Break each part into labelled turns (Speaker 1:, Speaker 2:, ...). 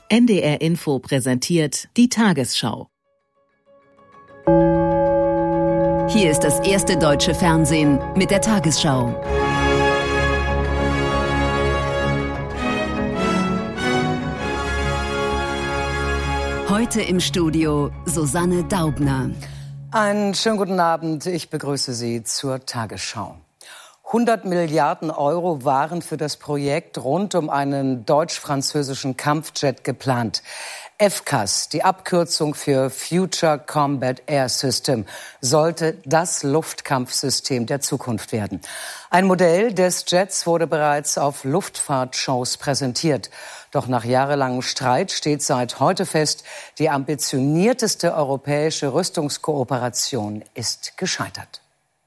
Speaker 1: NDR Info präsentiert die Tagesschau.
Speaker 2: Hier ist das erste deutsche Fernsehen mit der Tagesschau. Heute im Studio Susanne Daubner.
Speaker 3: Einen schönen guten Abend. Ich begrüße Sie zur Tagesschau. 100 Milliarden Euro waren für das Projekt rund um einen deutsch-französischen Kampfjet geplant. FCAS, die Abkürzung für Future Combat Air System, sollte das Luftkampfsystem der Zukunft werden. Ein Modell des Jets wurde bereits auf Luftfahrtshows präsentiert. Doch nach jahrelangem Streit steht seit heute fest, die ambitionierteste europäische Rüstungskooperation ist gescheitert.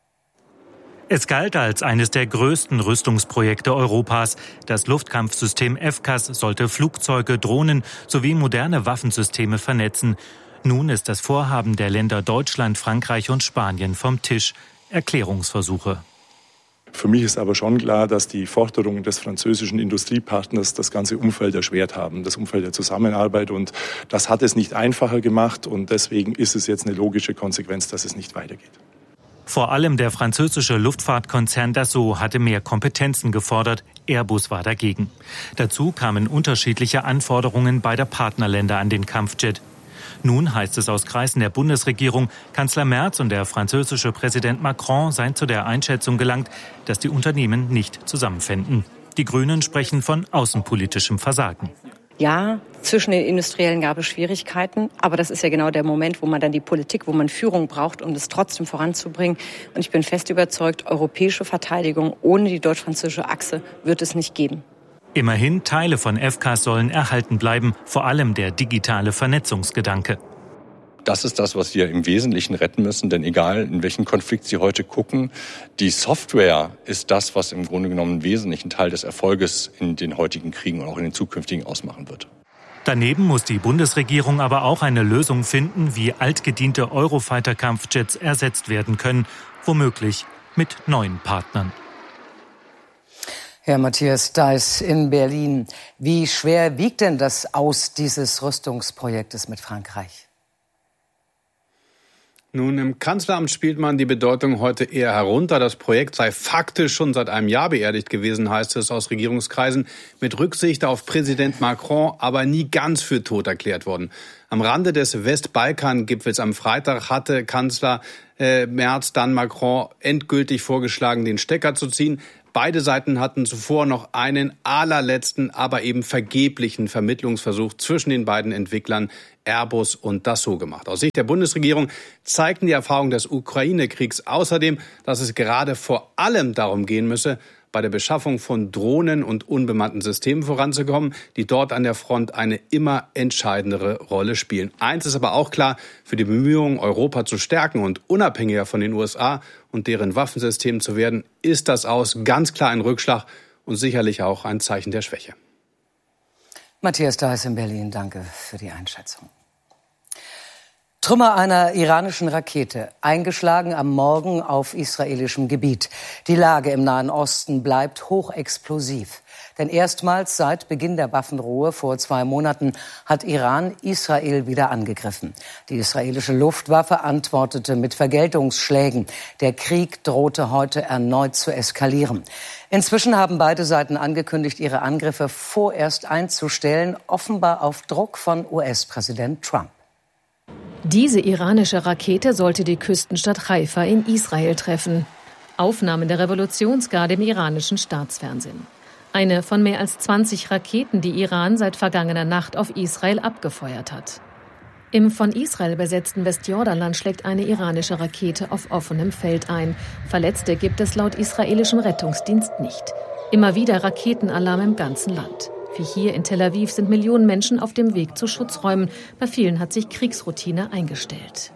Speaker 4: Es galt als eines der größten Rüstungsprojekte Europas. Das Luftkampfsystem FCAS sollte Flugzeuge, Drohnen sowie moderne Waffensysteme vernetzen. Nun ist das Vorhaben der Länder Deutschland, Frankreich und Spanien vom Tisch. Erklärungsversuche.
Speaker 5: Für mich ist aber schon klar, dass die Forderungen des französischen Industriepartners das ganze Umfeld erschwert haben, das Umfeld der Zusammenarbeit. Und das hat es nicht einfacher gemacht. Und deswegen ist es jetzt eine logische Konsequenz, dass es nicht weitergeht.
Speaker 4: Vor allem der französische Luftfahrtkonzern Dassault hatte mehr Kompetenzen gefordert. Airbus war dagegen. Dazu kamen unterschiedliche Anforderungen beider Partnerländer an den Kampfjet. Nun heißt es aus Kreisen der Bundesregierung, Kanzler Merz und der französische Präsident Macron seien zu der Einschätzung gelangt, dass die Unternehmen nicht zusammenfänden. Die Grünen sprechen von außenpolitischem Versagen.
Speaker 6: Ja, zwischen den Industriellen gab es Schwierigkeiten, aber das ist ja genau der Moment, wo man dann die Politik, wo man Führung braucht, um das trotzdem voranzubringen. Und ich bin fest überzeugt, europäische Verteidigung ohne die deutsch-französische Achse wird es nicht geben.
Speaker 4: Immerhin, Teile von FCAS sollen erhalten bleiben, vor allem der digitale Vernetzungsgedanke.
Speaker 7: Das ist das, was wir im Wesentlichen retten müssen, denn egal, in welchen Konflikt Sie heute gucken, die Software ist das, was im Grunde genommen einen wesentlichen Teil des Erfolges in den heutigen Kriegen und auch in den zukünftigen ausmachen wird.
Speaker 4: Daneben muss die Bundesregierung aber auch eine Lösung finden, wie altgediente Eurofighter-Kampfjets ersetzt werden können, womöglich mit neuen Partnern.
Speaker 3: Herr Matthias Deiß in Berlin. Wie schwer wiegt denn das Aus dieses Rüstungsprojektes mit Frankreich?
Speaker 8: Nun, im Kanzleramt spielt man die Bedeutung heute eher herunter. Das Projekt sei faktisch schon seit einem Jahr beerdigt gewesen, heißt es aus Regierungskreisen, mit Rücksicht auf Präsident Macron, aber nie ganz für tot erklärt worden. Am Rande des Westbalkan-Gipfels am Freitag hatte Kanzler Merz dann Macron endgültig vorgeschlagen, den Stecker zu ziehen. Beide Seiten hatten zuvor noch einen allerletzten, aber eben vergeblichen Vermittlungsversuch zwischen den beiden Entwicklern Airbus und Dassault gemacht. Aus Sicht der Bundesregierung zeigten die Erfahrungen des Ukraine-Kriegs außerdem, dass es gerade vor allem darum gehen müsse, bei der Beschaffung von Drohnen und unbemannten Systemen voranzukommen, die dort an der Front eine immer entscheidendere Rolle spielen. Eins ist aber auch klar, für die Bemühungen, Europa zu stärken und unabhängiger von den USA und deren Waffensystemen zu werden, ist das Aus ganz klar ein Rückschlag und sicherlich auch ein Zeichen der Schwäche.
Speaker 3: Matthias Deiß in Berlin, danke für die Einschätzung. Trümmer einer iranischen Rakete, eingeschlagen am Morgen auf israelischem Gebiet. Die Lage im Nahen Osten bleibt hochexplosiv. Denn erstmals seit Beginn der Waffenruhe vor 2 Monaten hat Iran Israel wieder angegriffen. Die israelische Luftwaffe antwortete mit Vergeltungsschlägen. Der Krieg drohte heute erneut zu eskalieren. Inzwischen haben beide Seiten angekündigt, ihre Angriffe vorerst einzustellen, offenbar auf Druck von US-Präsident Trump.
Speaker 9: Diese iranische Rakete sollte die Küstenstadt Haifa in Israel treffen. Aufnahmen der Revolutionsgarde im iranischen Staatsfernsehen. Eine von mehr als 20 Raketen, die Iran seit vergangener Nacht auf Israel abgefeuert hat. Im von Israel besetzten Westjordanland schlägt eine iranische Rakete auf offenem Feld ein. Verletzte gibt es laut israelischem Rettungsdienst nicht. Immer wieder Raketenalarm im ganzen Land. Wie hier in Tel Aviv sind Millionen Menschen auf dem Weg zu Schutzräumen. Bei vielen hat sich Kriegsroutine eingestellt.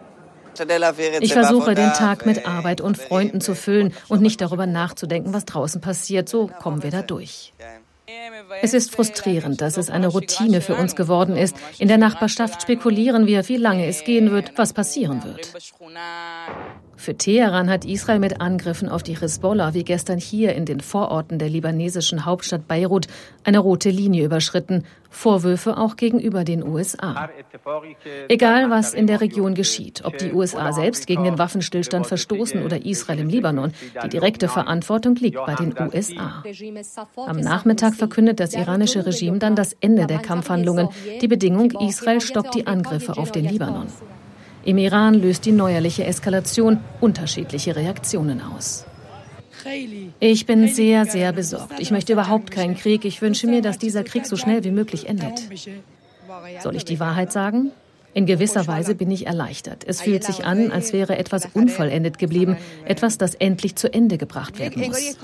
Speaker 9: Ich versuche, den Tag mit Arbeit und Freunden zu füllen und nicht darüber nachzudenken, was draußen passiert. So kommen wir da durch. Es ist frustrierend, dass es eine Routine für uns geworden ist. In der Nachbarschaft spekulieren wir, wie lange es gehen wird, was passieren wird. Für Teheran hat Israel mit Angriffen auf die Hisbollah wie gestern hier in den Vororten der libanesischen Hauptstadt Beirut eine rote Linie überschritten. Vorwürfe auch gegenüber den USA. Egal, was in der Region geschieht, ob die USA selbst gegen den Waffenstillstand verstoßen oder Israel im Libanon, die direkte Verantwortung liegt bei den USA. Am Nachmittag verkündet das iranische Regime dann das Ende der Kampfhandlungen. Die Bedingung, Israel stoppt die Angriffe auf den Libanon. Im Iran löst die neuerliche Eskalation unterschiedliche Reaktionen aus. Ich bin sehr, sehr besorgt. Ich möchte überhaupt keinen Krieg. Ich wünsche mir, dass dieser Krieg so schnell wie möglich endet. Soll ich die Wahrheit sagen? In gewisser Weise bin ich erleichtert. Es fühlt sich an, als wäre etwas unvollendet geblieben, etwas, das endlich zu Ende gebracht werden muss.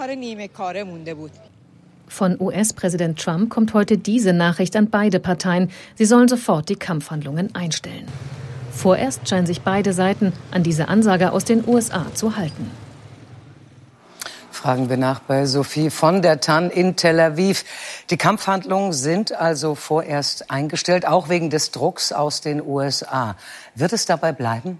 Speaker 9: Von US-Präsident Trump kommt heute diese Nachricht an beide Parteien. Sie sollen sofort die Kampfhandlungen einstellen. Vorerst scheinen sich beide Seiten an diese Ansage aus den USA zu halten.
Speaker 3: Fragen wir nach bei Sophie von der Tann in Tel Aviv. Die Kampfhandlungen sind also vorerst eingestellt, auch wegen des Drucks aus den USA. Wird es dabei bleiben?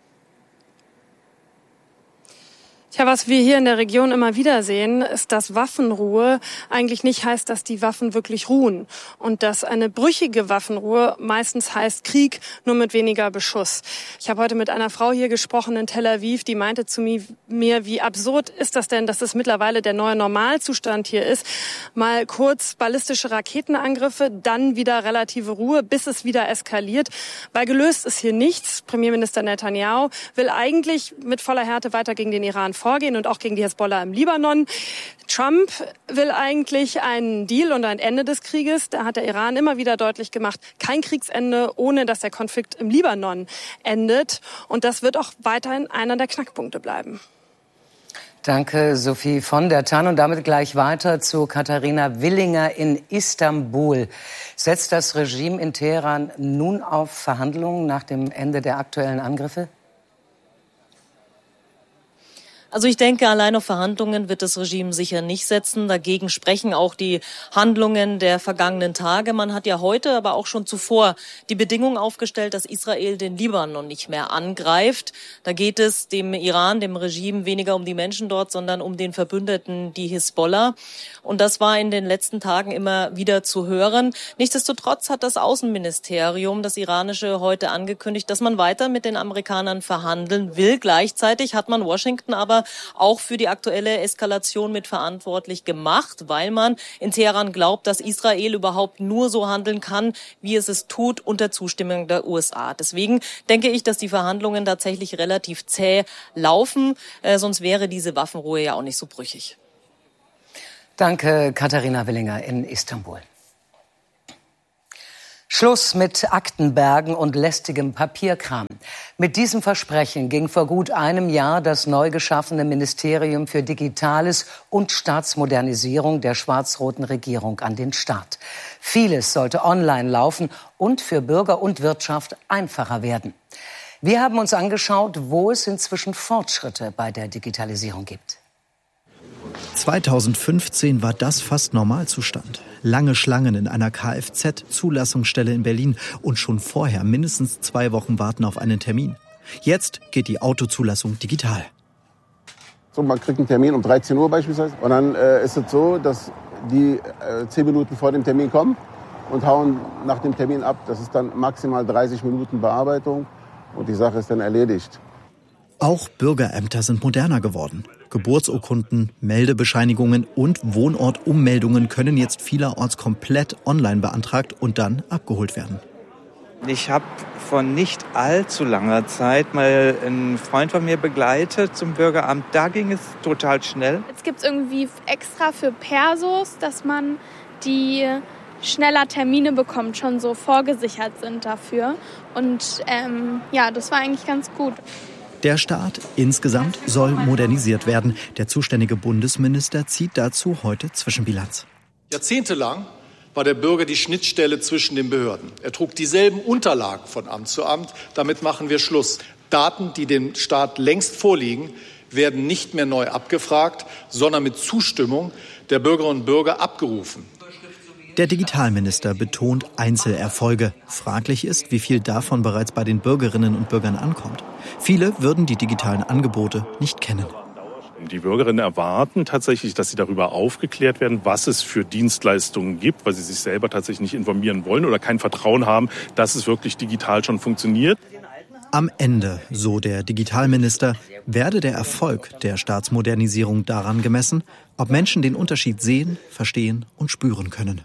Speaker 10: Ja, was wir hier in der Region immer wieder sehen, ist, dass Waffenruhe eigentlich nicht heißt, dass die Waffen wirklich ruhen. Und dass eine brüchige Waffenruhe meistens heißt Krieg, nur mit weniger Beschuss. Ich habe heute mit einer Frau hier gesprochen in Tel Aviv, die meinte zu mir, wie absurd ist das denn, dass es mittlerweile der neue Normalzustand hier ist. Mal kurz ballistische Raketenangriffe, dann wieder relative Ruhe, bis es wieder eskaliert. Weil gelöst ist hier nichts. Premierminister Netanyahu will eigentlich mit voller Härte weiter gegen den Iran vorgehen und auch gegen die Hisbollah im Libanon. Trump will eigentlich einen Deal und ein Ende des Krieges. Da hat der Iran immer wieder deutlich gemacht, kein Kriegsende, ohne dass der Konflikt im Libanon endet. Und das wird auch weiterhin einer der Knackpunkte bleiben.
Speaker 3: Danke, Sophie von der Tann. Und damit gleich weiter zu Katharina Willinger in Istanbul. Setzt das Regime in Teheran nun auf Verhandlungen nach dem Ende der aktuellen Angriffe?
Speaker 11: Also ich denke, allein auf Verhandlungen wird das Regime sicher nicht setzen. Dagegen sprechen auch die Handlungen der vergangenen Tage. Man hat ja heute, aber auch schon zuvor die Bedingung aufgestellt, dass Israel den Libanon nicht mehr angreift. Da geht es dem Iran, dem Regime, weniger um die Menschen dort, sondern um den Verbündeten, die Hisbollah. Und das war in den letzten Tagen immer wieder zu hören. Nichtsdestotrotz hat das Außenministerium, das iranische, heute angekündigt, dass man weiter mit den Amerikanern verhandeln will. Gleichzeitig hat man Washington aber auch für die aktuelle Eskalation mitverantwortlich gemacht, weil man in Teheran glaubt, dass Israel überhaupt nur so handeln kann, wie es tut, unter Zustimmung der USA. Deswegen denke ich, dass die Verhandlungen tatsächlich relativ zäh laufen, sonst wäre diese Waffenruhe ja auch nicht so brüchig.
Speaker 3: Danke, Katharina Willinger in Istanbul. Schluss mit Aktenbergen und lästigem Papierkram. Mit diesem Versprechen ging vor gut einem Jahr das neu geschaffene Ministerium für Digitales und Staatsmodernisierung der schwarz-roten Regierung an den Start. Vieles sollte online laufen und für Bürger und Wirtschaft einfacher werden. Wir haben uns angeschaut, wo es inzwischen Fortschritte bei der Digitalisierung gibt.
Speaker 12: 2015 war das fast Normalzustand. Lange Schlangen in einer Kfz-Zulassungsstelle in Berlin und schon vorher mindestens 2 Wochen warten auf einen Termin. Jetzt geht die Autozulassung digital.
Speaker 13: So, man kriegt einen Termin um 13 Uhr beispielsweise und dann ist es so, dass die 10 Minuten vor dem Termin kommen und hauen nach dem Termin ab. Das ist dann maximal 30 Minuten Bearbeitung und die Sache ist dann erledigt.
Speaker 12: Auch Bürgerämter sind moderner geworden. Geburtsurkunden, Meldebescheinigungen und Wohnortummeldungen können jetzt vielerorts komplett online beantragt und dann abgeholt werden.
Speaker 14: Ich habe vor nicht allzu langer Zeit mal einen Freund von mir begleitet zum Bürgeramt. Da ging es total schnell.
Speaker 15: Jetzt gibt es irgendwie extra für Persos, dass man die schneller Termine bekommt, schon so vorgesichert sind dafür. Und ja, das war eigentlich ganz gut.
Speaker 12: Der Staat insgesamt soll modernisiert werden. Der zuständige Bundesminister zieht dazu heute Zwischenbilanz.
Speaker 16: Jahrzehntelang war der Bürger die Schnittstelle zwischen den Behörden. Er trug dieselben Unterlagen von Amt zu Amt. Damit machen wir Schluss. Daten, die dem Staat längst vorliegen, werden nicht mehr neu abgefragt, sondern mit Zustimmung der Bürgerinnen und Bürger abgerufen.
Speaker 12: Der Digitalminister betont Einzelerfolge. Fraglich ist, wie viel davon bereits bei den Bürgerinnen und Bürgern ankommt. Viele würden die digitalen Angebote nicht kennen.
Speaker 17: Die Bürgerinnen erwarten tatsächlich, dass sie darüber aufgeklärt werden, was es für Dienstleistungen gibt, weil sie sich selber tatsächlich nicht informieren wollen oder kein Vertrauen haben, dass es wirklich digital schon funktioniert.
Speaker 12: Am Ende, so der Digitalminister, werde der Erfolg der Staatsmodernisierung daran gemessen, ob Menschen den Unterschied sehen, verstehen und spüren können.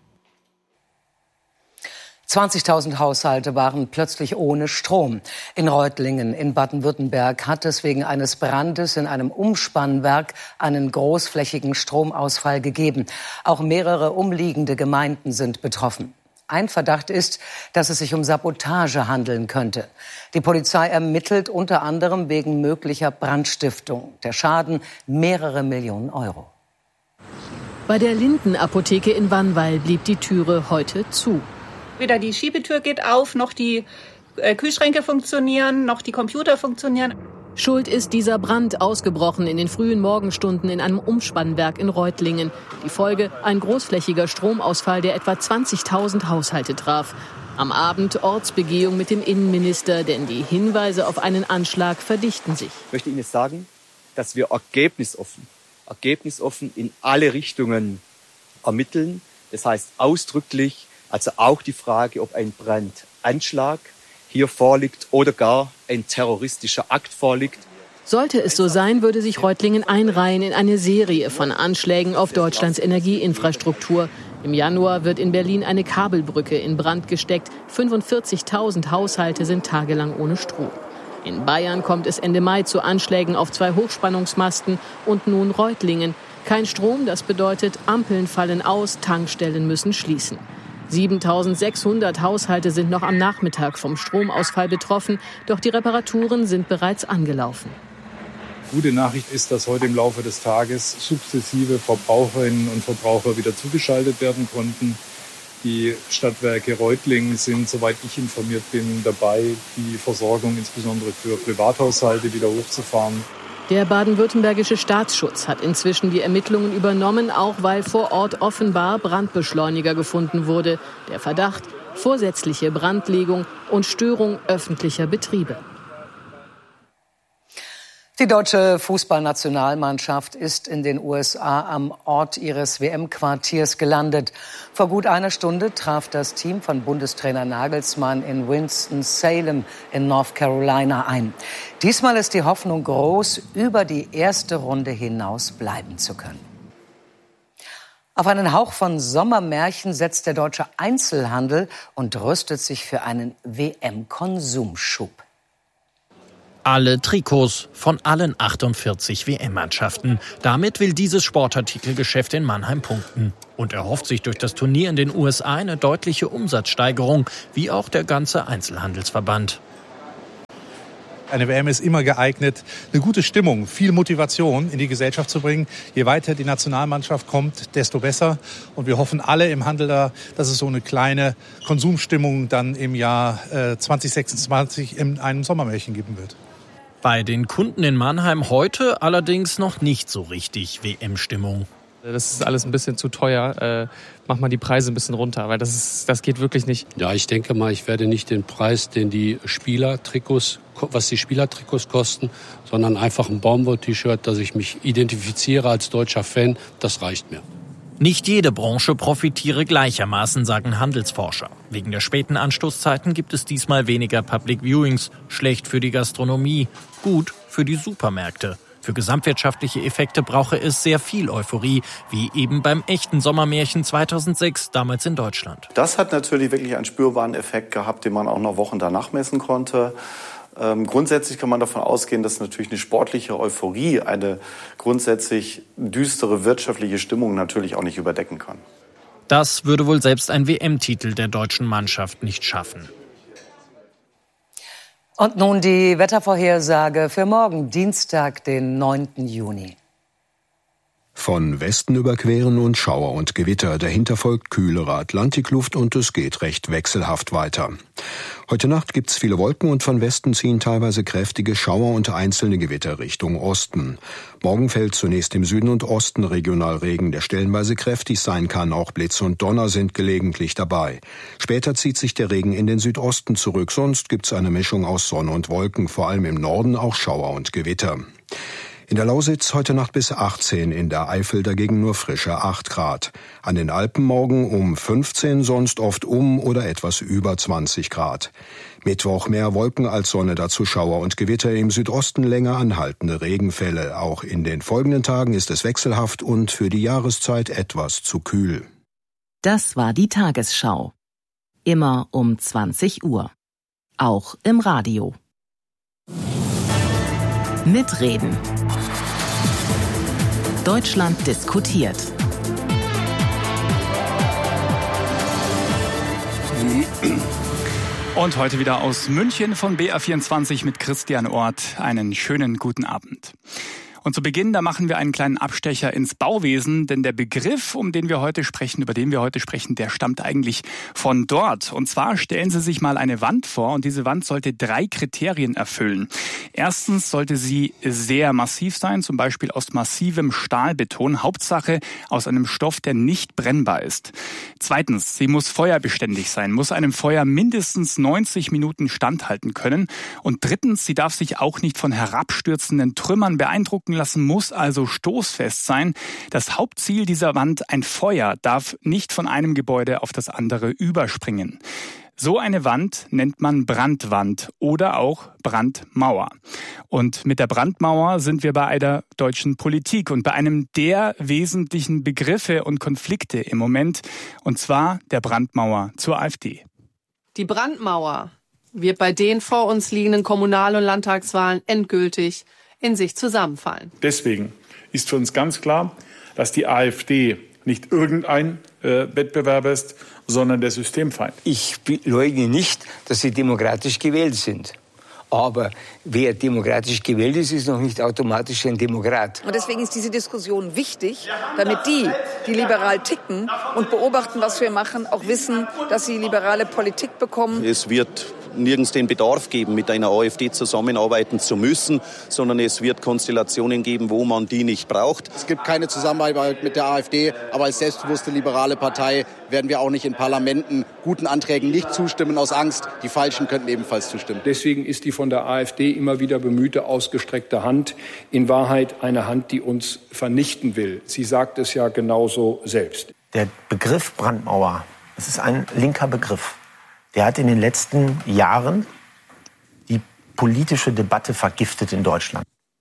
Speaker 3: 20.000 Haushalte waren plötzlich ohne Strom. In Reutlingen in Baden-Württemberg hat es wegen eines Brandes in einem Umspannwerk einen großflächigen Stromausfall gegeben. Auch mehrere umliegende Gemeinden sind betroffen. Ein Verdacht ist, dass es sich um Sabotage handeln könnte. Die Polizei ermittelt unter anderem wegen möglicher Brandstiftung. Der Schaden mehrere Millionen Euro.
Speaker 9: Bei der Linden-Apotheke in Wannweill blieb die Türe heute zu.
Speaker 18: Weder die Schiebetür geht auf, noch die Kühlschränke funktionieren, noch die Computer funktionieren.
Speaker 9: Schuld ist dieser Brand, ausgebrochen in den frühen Morgenstunden in einem Umspannwerk in Reutlingen. Die Folge: ein großflächiger Stromausfall, der etwa 20.000 Haushalte traf. Am Abend Ortsbegehung mit dem Innenminister, denn die Hinweise auf einen Anschlag verdichten sich.
Speaker 19: Ich möchte Ihnen sagen, dass wir ergebnisoffen in alle Richtungen ermitteln. Das heißt ausdrücklich, also auch die Frage, ob ein Brandanschlag hier vorliegt oder gar ein terroristischer Akt vorliegt.
Speaker 9: Sollte es so sein, würde sich Reutlingen einreihen in eine Serie von Anschlägen auf Deutschlands Energieinfrastruktur. Im Januar wird in Berlin eine Kabelbrücke in Brand gesteckt. 45.000 Haushalte sind tagelang ohne Strom. In Bayern kommt es Ende Mai zu Anschlägen auf 2 Hochspannungsmasten und nun Reutlingen. Kein Strom, das bedeutet, Ampeln fallen aus, Tankstellen müssen schließen. 7.600 Haushalte sind noch am Nachmittag vom Stromausfall betroffen, doch die Reparaturen sind bereits angelaufen.
Speaker 20: Gute Nachricht ist, dass heute im Laufe des Tages sukzessive Verbraucherinnen und Verbraucher wieder zugeschaltet werden konnten. Die Stadtwerke Reutlingen sind, soweit ich informiert bin, dabei, die Versorgung insbesondere für Privathaushalte wieder hochzufahren.
Speaker 9: Der baden-württembergische Staatsschutz hat inzwischen die Ermittlungen übernommen, auch weil vor Ort offenbar Brandbeschleuniger gefunden wurde. Der Verdacht: vorsätzliche Brandlegung und Störung öffentlicher Betriebe.
Speaker 3: Die deutsche Fußballnationalmannschaft ist in den USA am Ort ihres WM-Quartiers gelandet. Vor gut einer Stunde traf das Team von Bundestrainer Nagelsmann in Winston-Salem in North Carolina ein. Diesmal ist die Hoffnung groß, über die erste Runde hinaus bleiben zu können. Auf einen Hauch von Sommermärchen setzt der deutsche Einzelhandel und rüstet sich für einen WM-Konsumschub.
Speaker 21: Alle Trikots von allen 48 WM-Mannschaften. Damit will dieses Sportartikelgeschäft in Mannheim punkten und erhofft sich durch das Turnier in den USA eine deutliche Umsatzsteigerung, wie auch der ganze Einzelhandelsverband.
Speaker 22: Eine WM ist immer geeignet, eine gute Stimmung, viel Motivation in die Gesellschaft zu bringen. Je weiter die Nationalmannschaft kommt, desto besser. Und wir hoffen alle im Handel da, dass es so eine kleine Konsumstimmung dann im Jahr 2026 in einem Sommermärchen geben wird.
Speaker 21: Bei den Kunden in Mannheim heute allerdings noch nicht so richtig WM-Stimmung.
Speaker 23: Das ist alles ein bisschen zu teuer. Mach mal die Preise ein bisschen runter, weil das geht wirklich nicht.
Speaker 24: Ja, ich denke mal, ich werde nicht den Preis, den die Spielertrikots, was die Spielertrikots kosten, sondern einfach ein Baumwoll-T-Shirt, dass ich mich identifiziere als deutscher Fan. Das reicht mir.
Speaker 21: Nicht jede Branche profitiere gleichermaßen, sagen Handelsforscher. Wegen der späten Anstoßzeiten gibt es diesmal weniger Public Viewings. Schlecht für die Gastronomie, gut für die Supermärkte. Für gesamtwirtschaftliche Effekte brauche es sehr viel Euphorie, wie eben beim echten Sommermärchen 2006, damals in Deutschland.
Speaker 25: Das hat natürlich wirklich einen spürbaren Effekt gehabt, den man auch noch Wochen danach messen konnte. Grundsätzlich kann man davon ausgehen, dass natürlich eine sportliche Euphorie eine grundsätzlich düstere wirtschaftliche Stimmung natürlich auch nicht überdecken kann.
Speaker 21: Das würde wohl selbst ein WM-Titel der deutschen Mannschaft nicht schaffen.
Speaker 3: Und nun die Wettervorhersage für morgen, Dienstag, den 9. Juni.
Speaker 1: Von Westen überqueren und Schauer und Gewitter. Dahinter folgt kühlere Atlantikluft und es geht recht wechselhaft weiter. Heute Nacht gibt's viele Wolken und von Westen ziehen teilweise kräftige Schauer und einzelne Gewitter Richtung Osten. Morgen fällt zunächst im Süden und Osten regional Regen, der stellenweise kräftig sein kann. Auch Blitz und Donner sind gelegentlich dabei. Später zieht sich der Regen in den Südosten zurück. Sonst gibt's eine Mischung aus Sonne und Wolken, vor allem im Norden auch Schauer und Gewitter. In der Lausitz heute Nacht bis 18, in der Eifel dagegen nur frische 8 Grad. An den Alpen morgen um 15, sonst oft um oder etwas über 20 Grad. Mittwoch mehr Wolken als Sonne, dazu Schauer und Gewitter, im Südosten länger anhaltende Regenfälle. Auch in den folgenden Tagen ist es wechselhaft und für die Jahreszeit etwas zu kühl.
Speaker 2: Das war die Tagesschau. Immer um 20 Uhr. Auch im Radio. Mitreden. Deutschland diskutiert.
Speaker 5: Und heute wieder aus München von BR24 mit Christian Orth. Einen schönen guten Abend. Und zu Beginn, da machen wir einen kleinen Abstecher ins Bauwesen, denn der Begriff, über den wir heute sprechen, der stammt eigentlich von dort. Und zwar stellen Sie sich mal eine Wand vor und diese Wand sollte 3 Kriterien erfüllen. Erstens sollte sie sehr massiv sein, zum Beispiel aus massivem Stahlbeton, Hauptsache aus einem Stoff, der nicht brennbar ist. Zweitens, sie muss feuerbeständig sein, muss einem Feuer mindestens 90 Minuten standhalten können. Und drittens, sie darf sich auch nicht von herabstürzenden Trümmern beeindrucken lassen, muss also stoßfest sein. Das Hauptziel dieser Wand, ein Feuer, darf nicht von einem Gebäude auf das andere überspringen. So eine Wand nennt man Brandwand oder auch Brandmauer. Und mit der Brandmauer sind wir bei der deutschen Politik und bei einem der wesentlichen Begriffe und Konflikte im Moment, und zwar der Brandmauer zur AfD.
Speaker 6: Die Brandmauer wird bei den vor uns liegenden Kommunal- und Landtagswahlen endgültig in sich zusammenfallen.
Speaker 20: Deswegen ist für uns ganz klar, dass die AfD nicht irgendein Wettbewerber ist, sondern der Systemfeind.
Speaker 7: Ich leugne nicht, dass sie demokratisch gewählt sind. Aber wer demokratisch gewählt ist, ist noch nicht automatisch ein Demokrat.
Speaker 26: Und deswegen ist diese Diskussion wichtig, damit die liberal ticken und beobachten, was wir machen, auch wissen, dass sie liberale Politik bekommen.
Speaker 27: Es wird nirgends den Bedarf geben, mit einer AfD zusammenarbeiten zu müssen, sondern es wird Konstellationen geben, wo man die nicht braucht.
Speaker 28: Es gibt keine Zusammenarbeit mit der AfD, aber als selbstbewusste liberale Partei werden wir auch nicht in Parlamenten guten Anträgen nicht zustimmen aus Angst. Die Falschen könnten ebenfalls zustimmen.
Speaker 20: Deswegen ist die von der AfD immer wieder bemühte ausgestreckte Hand in Wahrheit eine Hand, die uns vernichten will. Sie sagt es ja genauso selbst.
Speaker 29: Der Begriff Brandmauer, das ist ein linker Begriff. Der hat in den letzten Jahren die politische Debatte vergiftet in Deutschland.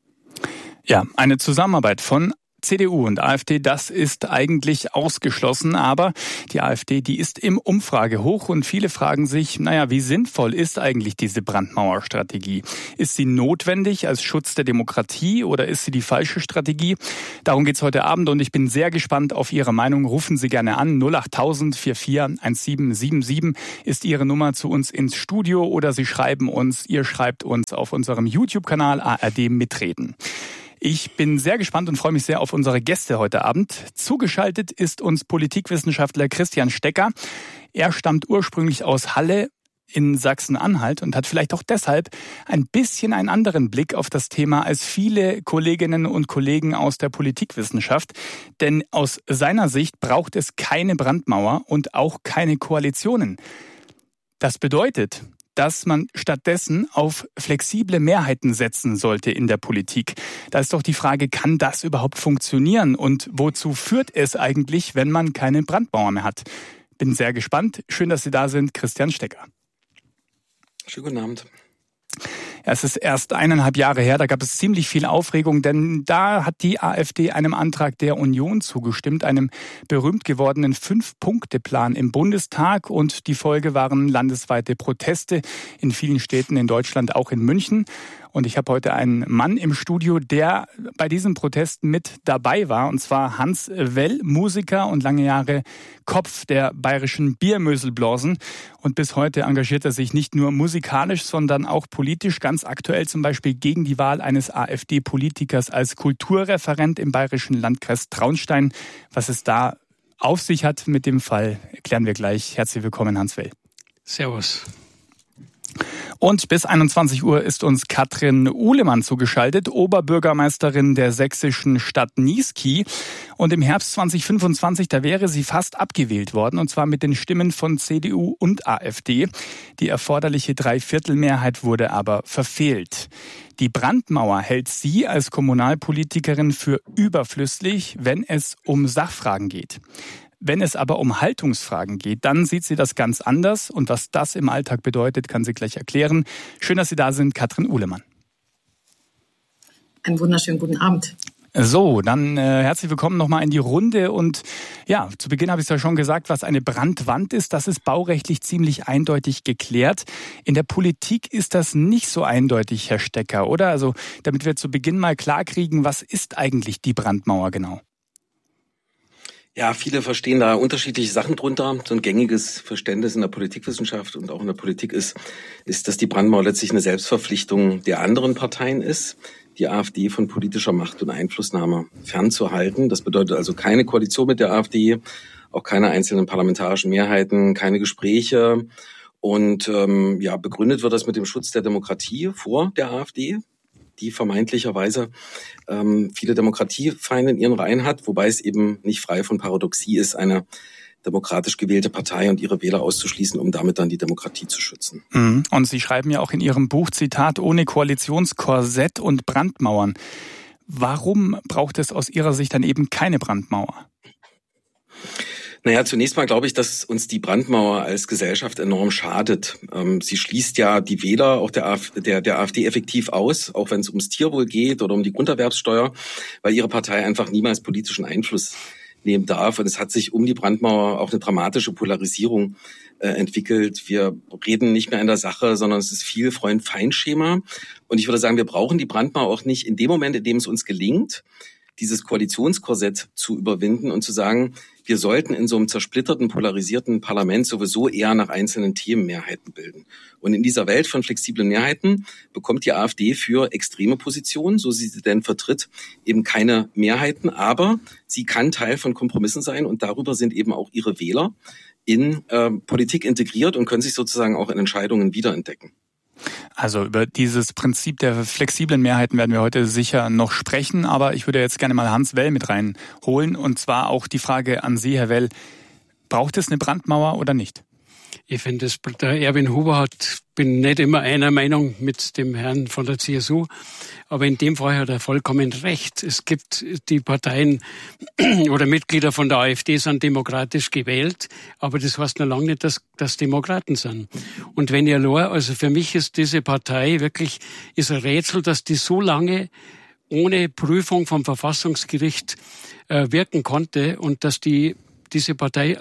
Speaker 5: Ja, eine Zusammenarbeit von CDU und AfD, das ist eigentlich ausgeschlossen, aber die AfD, die ist im Umfragehoch und viele fragen sich, wie sinnvoll ist eigentlich diese Brandmauerstrategie? Ist sie notwendig als Schutz der Demokratie oder ist sie die falsche Strategie? Darum geht's heute Abend und ich bin sehr gespannt auf Ihre Meinung. Rufen Sie gerne an, 08000 44 1777 ist Ihre Nummer zu uns ins Studio oder Sie schreiben uns, ihr schreibt uns auf unserem YouTube-Kanal ARD Mitreden. Ich bin sehr gespannt und freue mich sehr auf unsere Gäste heute Abend. Zugeschaltet ist uns Politikwissenschaftler Christian Stecker. Er stammt ursprünglich aus Halle in Sachsen-Anhalt und hat vielleicht auch deshalb ein bisschen einen anderen Blick auf das Thema als viele Kolleginnen und Kollegen aus der Politikwissenschaft. Denn aus seiner Sicht braucht es keine Brandmauer und auch keine Koalitionen. Das bedeutet, dass man stattdessen auf flexible Mehrheiten setzen sollte in der Politik. Da ist doch die Frage, kann das überhaupt funktionieren? Und wozu führt es eigentlich, wenn man keine Brandmauer mehr hat? Bin sehr gespannt. Schön, dass Sie da sind, Christian Stecker.
Speaker 30: Schönen guten Abend.
Speaker 5: Es ist erst 1,5 Jahre her, da gab es ziemlich viel Aufregung, denn da hat die AfD einem Antrag der Union zugestimmt, einem berühmt gewordenen 5-Punkte-Plan im Bundestag und die Folge waren landesweite Proteste in vielen Städten in Deutschland, auch in München. Und ich habe heute einen Mann im Studio, der bei diesen Protesten mit dabei war. Und zwar Hans Well, Musiker und lange Jahre Kopf der bayerischen Biermöselblasen. Und bis heute engagiert er sich nicht nur musikalisch, sondern auch politisch. Ganz aktuell zum Beispiel gegen die Wahl eines AfD-Politikers als Kulturreferent im bayerischen Landkreis Traunstein. Was es da auf sich hat mit dem Fall, erklären wir gleich. Herzlich willkommen, Hans Well.
Speaker 4: Servus.
Speaker 5: Und bis 21 Uhr ist uns Katrin Uhlemann zugeschaltet, Oberbürgermeisterin der sächsischen Stadt Niesky. Und im Herbst 2025, da wäre sie fast abgewählt worden, und zwar mit den Stimmen von CDU und AfD. Die erforderliche Dreiviertelmehrheit wurde aber verfehlt. Die Brandmauer hält sie als Kommunalpolitikerin für überflüssig, wenn es um Sachfragen geht. Wenn es aber um Haltungsfragen geht, dann sieht sie das ganz anders. Und was das im Alltag bedeutet, kann sie gleich erklären. Schön, dass Sie da sind, Katrin Uhlemann.
Speaker 8: Einen wunderschönen guten Abend.
Speaker 5: So, dann herzlich willkommen nochmal in die Runde. Und ja, zu Beginn habe ich es ja schon gesagt, was eine Brandwand ist. Das ist baurechtlich ziemlich eindeutig geklärt. In der Politik ist das nicht so eindeutig, Herr Stecker, oder? Also damit wir zu Beginn mal klarkriegen, was ist eigentlich die Brandmauer genau?
Speaker 30: Ja, viele verstehen da unterschiedliche Sachen drunter. So ein gängiges Verständnis in der Politikwissenschaft und auch in der Politik ist, dass die Brandmauer letztlich eine Selbstverpflichtung der anderen Parteien ist, die AfD von politischer Macht und Einflussnahme fernzuhalten. Das bedeutet also keine Koalition mit der AfD, auch keine einzelnen parlamentarischen Mehrheiten, keine Gespräche. Und begründet wird das mit dem Schutz der Demokratie vor der AfD, die vermeintlicherweise viele Demokratiefeinde in ihren Reihen hat, wobei es eben nicht frei von Paradoxie ist, eine demokratisch gewählte Partei und ihre Wähler auszuschließen, um damit dann die Demokratie zu schützen.
Speaker 5: Und Sie schreiben ja auch in Ihrem Buch, Zitat, ohne Koalitionskorsett und Brandmauern. Warum braucht es aus Ihrer Sicht dann eben keine Brandmauer?
Speaker 30: Naja, zunächst mal glaube ich, dass uns die Brandmauer als Gesellschaft enorm schadet. Sie schließt ja die Wähler auch der AfD effektiv aus, auch wenn es ums Tierwohl geht oder um die Grunderwerbssteuer, weil ihre Partei einfach niemals politischen Einfluss nehmen darf. Und es hat sich um die Brandmauer auch eine dramatische Polarisierung entwickelt. Wir reden nicht mehr in der Sache, sondern es ist viel Freund-Feind-Schema. Und ich würde sagen, wir brauchen die Brandmauer auch nicht in dem Moment, in dem es uns gelingt, dieses Koalitionskorsett zu überwinden und zu sagen, wir sollten in so einem zersplitterten, polarisierten Parlament sowieso eher nach einzelnen Themen Mehrheiten bilden. Und in dieser Welt von flexiblen Mehrheiten bekommt die AfD für extreme Positionen, so sie denn vertritt, eben keine Mehrheiten. Aber sie kann Teil von Kompromissen sein und darüber sind eben auch ihre Wähler in Politik integriert und können sich sozusagen auch in Entscheidungen wiederentdecken.
Speaker 5: Also über dieses Prinzip der flexiblen Mehrheiten werden wir heute sicher noch sprechen, aber ich würde jetzt gerne mal Hans Well mit reinholen, und zwar auch die Frage an Sie, Herr Well, braucht es eine Brandmauer oder nicht?
Speaker 4: Ich finde, der Erwin Huber bin nicht immer einer Meinung mit dem Herrn von der CSU, aber in dem Fall hat er vollkommen recht. Es gibt die Parteien oder Mitglieder von der AfD sind demokratisch gewählt, aber das heißt noch lange nicht, dass Demokraten sind. Und wenn ihr also für mich ist diese Partei wirklich, ist ein Rätsel, dass die so lange ohne Prüfung vom Verfassungsgericht wirken konnte und dass diese Partei,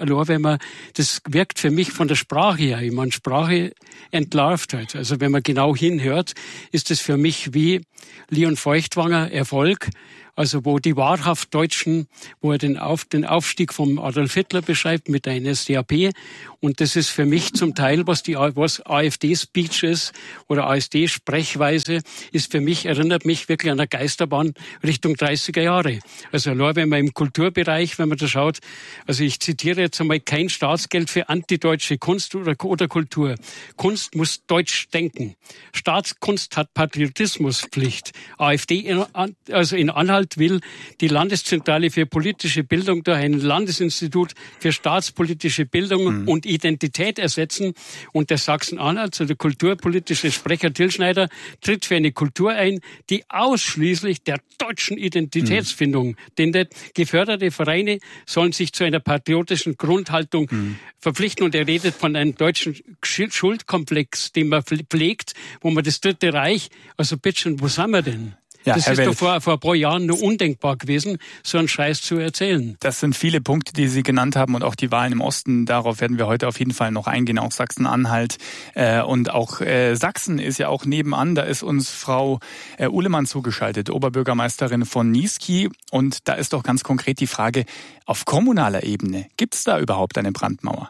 Speaker 4: das wirkt für mich von der Sprache her. Ich meine, Sprache entlarvt halt. Also wenn man genau hinhört, ist es für mich wie Leon Feuchtwanger Erfolg. Also wo die wahrhaft Deutschen, wo er den Aufstieg vom Adolf Hitler beschreibt mit der NSDAP. Und das ist für mich zum Teil, was AfD-Speech ist oder AfD-Sprechweise, ist für mich, erinnert mich wirklich an eine Geisterbahn Richtung 30er Jahre. Also allein wenn man im Kulturbereich, wenn man da schaut, also ich zitiere jetzt einmal, kein Staatsgeld für antideutsche Kunst oder Kultur. Kunst muss deutsch denken. Staatskunst hat Patriotismuspflicht. AfD also in Anhalt will die Landeszentrale für politische Bildung durch ein Landesinstitut für staatspolitische Bildung und Identität ersetzen. Und der Sachsen-Anhalt, also der kulturpolitische Sprecher Till Schneider, tritt für eine Kultur ein, die ausschließlich der deutschen Identitätsfindung dient. Geförderte Vereine sollen sich zu einer patriotischen Grundhaltung verpflichten. Und er redet von einem deutschen Schuldkomplex, den man pflegt, wo man das Dritte Reich, also bitteschön, wo sind wir denn? Ja, das ist doch vor ein paar Jahren nur undenkbar gewesen, so einen Scheiß zu erzählen.
Speaker 5: Das sind viele Punkte, die Sie genannt haben, und auch die Wahlen im Osten. Darauf werden wir heute auf jeden Fall noch eingehen, auch Sachsen-Anhalt. Und auch Sachsen ist ja auch nebenan. Da ist uns Frau Uhlemann zugeschaltet, Oberbürgermeisterin von Niesky. Und da ist doch ganz konkret die Frage, auf kommunaler Ebene, gibt es da überhaupt eine Brandmauer?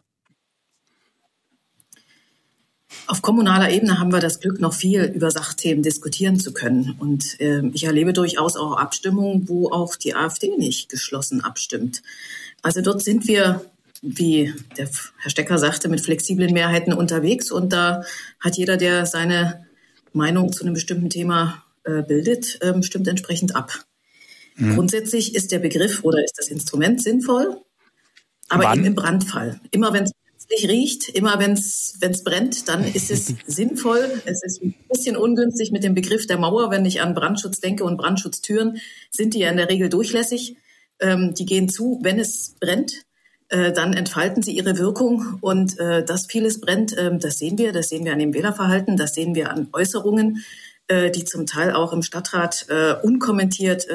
Speaker 8: Auf kommunaler Ebene haben wir das Glück, noch viel über Sachthemen diskutieren zu können. Und ich erlebe durchaus auch Abstimmungen, wo auch die AfD nicht geschlossen abstimmt. Also dort sind wir, wie der Herr Stecker sagte, mit flexiblen Mehrheiten unterwegs. Und da hat jeder, der seine Meinung zu einem bestimmten Thema bildet, stimmt entsprechend ab. Grundsätzlich ist der Begriff oder ist das Instrument sinnvoll, aber eben im Brandfall. Immer wenn es riecht, immer wenn es brennt, dann ist es sinnvoll. Es ist ein bisschen ungünstig mit dem Begriff der Mauer, wenn ich an Brandschutz denke, und Brandschutztüren sind die ja in der Regel durchlässig. Die gehen zu, wenn es brennt, dann entfalten sie ihre Wirkung, und dass vieles brennt, das sehen wir an dem Wählerverhalten, das sehen wir an Äußerungen, die zum Teil auch im Stadtrat unkommentiert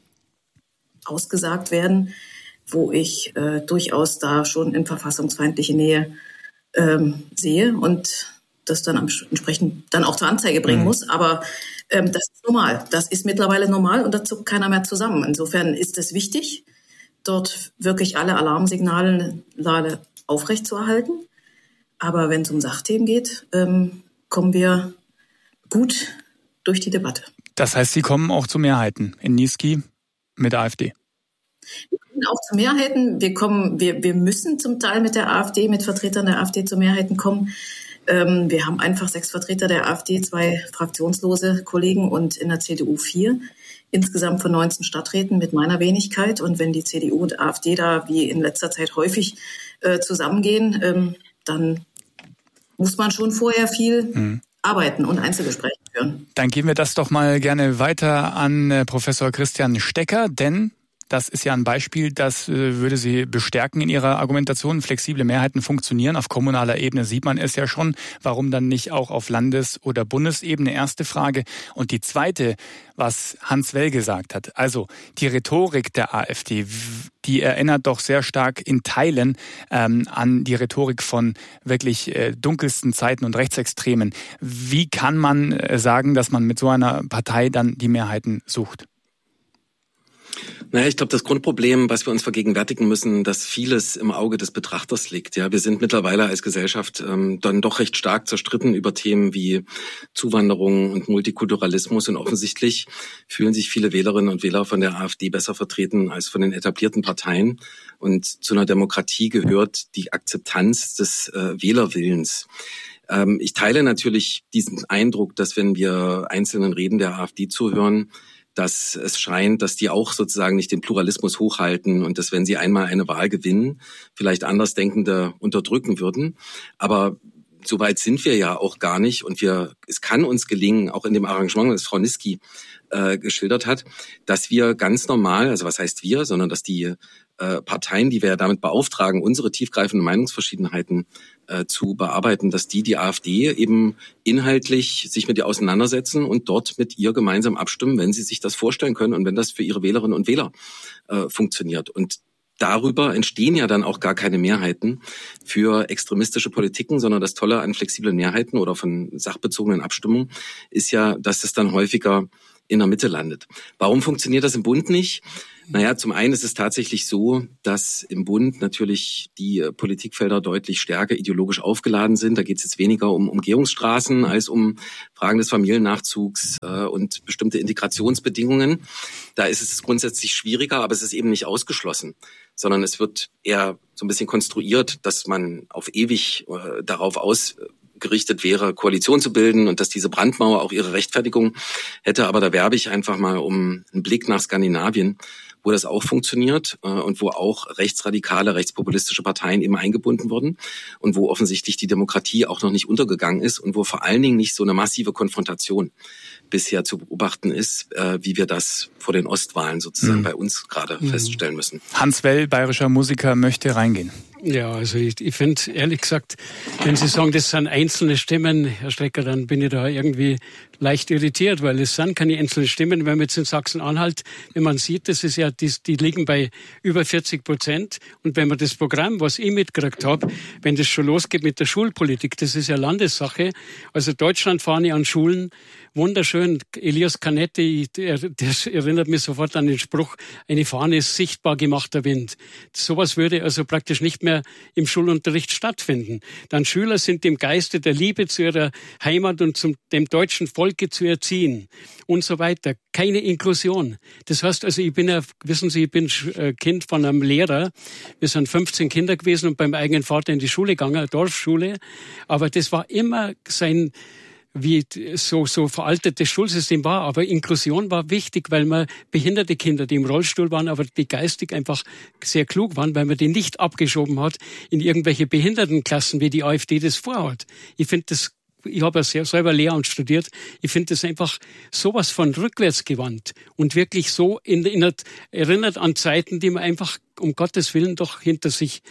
Speaker 8: ausgesagt werden, wo ich durchaus da schon in verfassungsfeindliche Nähe sehe und das dann entsprechend dann auch zur Anzeige bringen muss. Aber das ist normal. Das ist mittlerweile normal, und da zuckt keiner mehr zusammen. Insofern ist es wichtig, dort wirklich alle Alarmsignale aufrechtzuerhalten. Aber wenn es um Sachthemen geht, kommen wir gut durch die Debatte.
Speaker 5: Das heißt, Sie kommen auch zu Mehrheiten in Niesky mit der AfD?
Speaker 8: Wir kommen auch zu Mehrheiten. Wir müssen zum Teil mit der AfD, mit Vertretern der AfD zu Mehrheiten kommen. Wir haben einfach 6 Vertreter der AfD, 2 fraktionslose Kollegen und in der CDU 4. Insgesamt von 19 Stadträten mit meiner Wenigkeit. Und wenn die CDU und AfD da wie in letzter Zeit häufig zusammengehen, dann muss man schon vorher viel arbeiten und Einzelgespräche führen.
Speaker 5: Dann geben wir das doch mal gerne weiter an Professor Christian Stecker, denn das ist ja ein Beispiel, das würde Sie bestärken in Ihrer Argumentation. Flexible Mehrheiten funktionieren. Auf kommunaler Ebene sieht man es ja schon. Warum dann nicht auch auf Landes- oder Bundesebene? Erste Frage. Und die zweite, was Hans Well gesagt hat. Also die Rhetorik der AfD, die erinnert doch sehr stark in Teilen an die Rhetorik von wirklich dunkelsten Zeiten und Rechtsextremen. Wie kann man sagen, dass man mit so einer Partei dann die Mehrheiten sucht?
Speaker 30: Naja, ich glaube, das Grundproblem, was wir uns vergegenwärtigen müssen, dass vieles im Auge des Betrachters liegt. Ja, wir sind mittlerweile als Gesellschaft dann doch recht stark zerstritten über Themen wie Zuwanderung und Multikulturalismus, und offensichtlich fühlen sich viele Wählerinnen und Wähler von der AfD besser vertreten als von den etablierten Parteien. Und zu einer Demokratie gehört die Akzeptanz des Wählerwillens. Ich teile natürlich diesen Eindruck, dass wenn wir einzelnen Reden der AfD zuhören, dass es scheint, dass die auch sozusagen nicht den Pluralismus hochhalten und dass, wenn sie einmal eine Wahl gewinnen, vielleicht Andersdenkende unterdrücken würden. Aber so weit sind wir ja auch gar nicht, und es kann uns gelingen, auch in dem Arrangement, das Frau Niesky geschildert hat, dass wir ganz normal, also was heißt wir, sondern dass die Parteien, die wir ja damit beauftragen, unsere tiefgreifenden Meinungsverschiedenheiten zu bearbeiten, dass die AfD eben inhaltlich sich mit ihr auseinandersetzen und dort mit ihr gemeinsam abstimmen, wenn sie sich das vorstellen können und wenn das für ihre Wählerinnen und Wähler funktioniert. Und darüber entstehen ja dann auch gar keine Mehrheiten für extremistische Politiken, sondern das Tolle an flexiblen Mehrheiten oder von sachbezogenen Abstimmungen ist ja, dass es dann häufiger in der Mitte landet. Warum funktioniert das im Bund nicht? Naja, zum einen ist es tatsächlich so, dass im Bund natürlich die Politikfelder deutlich stärker ideologisch aufgeladen sind. Da geht es jetzt weniger um Umgehungsstraßen als um Fragen des Familiennachzugs und bestimmte Integrationsbedingungen. Da ist es grundsätzlich schwieriger, aber es ist eben nicht ausgeschlossen, sondern es wird eher so ein bisschen konstruiert, dass man auf ewig darauf ausgerichtet wäre, Koalition zu bilden und dass diese Brandmauer auch ihre Rechtfertigung hätte. Aber da werbe ich einfach mal um einen Blick nach Skandinavien, wo das auch funktioniert und wo auch rechtsradikale, rechtspopulistische Parteien eben eingebunden wurden und wo offensichtlich die Demokratie auch noch nicht untergegangen ist und wo vor allen Dingen nicht so eine massive Konfrontation bisher zu beobachten ist, wie wir das vor den Ostwahlen sozusagen bei uns gerade feststellen müssen.
Speaker 5: Hans Well, bayerischer Musiker, möchte reingehen.
Speaker 4: Ja, also ich finde, ehrlich gesagt, wenn Sie sagen, das sind einzelne Stimmen, Herr Strecker, dann bin ich da irgendwie leicht irritiert, weil es sind keine einzelnen Stimmen. Wenn man jetzt in Sachsen-Anhalt, wenn man sieht, das ist ja, die liegen bei über 40%. Und wenn man das Programm, was ich mitgekriegt habe, wenn das schon losgeht mit der Schulpolitik, das ist ja Landessache. Also Deutschlandfahne an Schulen, wunderschön. Elias Canetti, das erinnert mich sofort an den Spruch, eine Fahne ist sichtbar gemachter Wind. Sowas würde also praktisch nicht mehr im Schulunterricht stattfinden. Dann Schüler sind im Geiste der Liebe zu ihrer Heimat und dem deutschen Volke zu erziehen und so weiter. Keine Inklusion. Das heißt also, ich bin ja, wissen Sie, ich bin Kind von einem Lehrer. Wir sind 15 Kinder gewesen und beim eigenen Vater in die Schule gegangen, eine Dorfschule. Aber das war immer sein wie so veraltetes Schulsystem war. Aber Inklusion war wichtig, weil man behinderte Kinder, die im Rollstuhl waren, aber die geistig einfach sehr klug waren, weil man die nicht abgeschoben hat in irgendwelche Behindertenklassen, wie die AfD das vorhat. Ich finde das, ich habe ja selber Lehramt studiert, ich finde das einfach sowas von rückwärtsgewandt und wirklich so erinnert an Zeiten, die man einfach um Gottes Willen doch hinter sich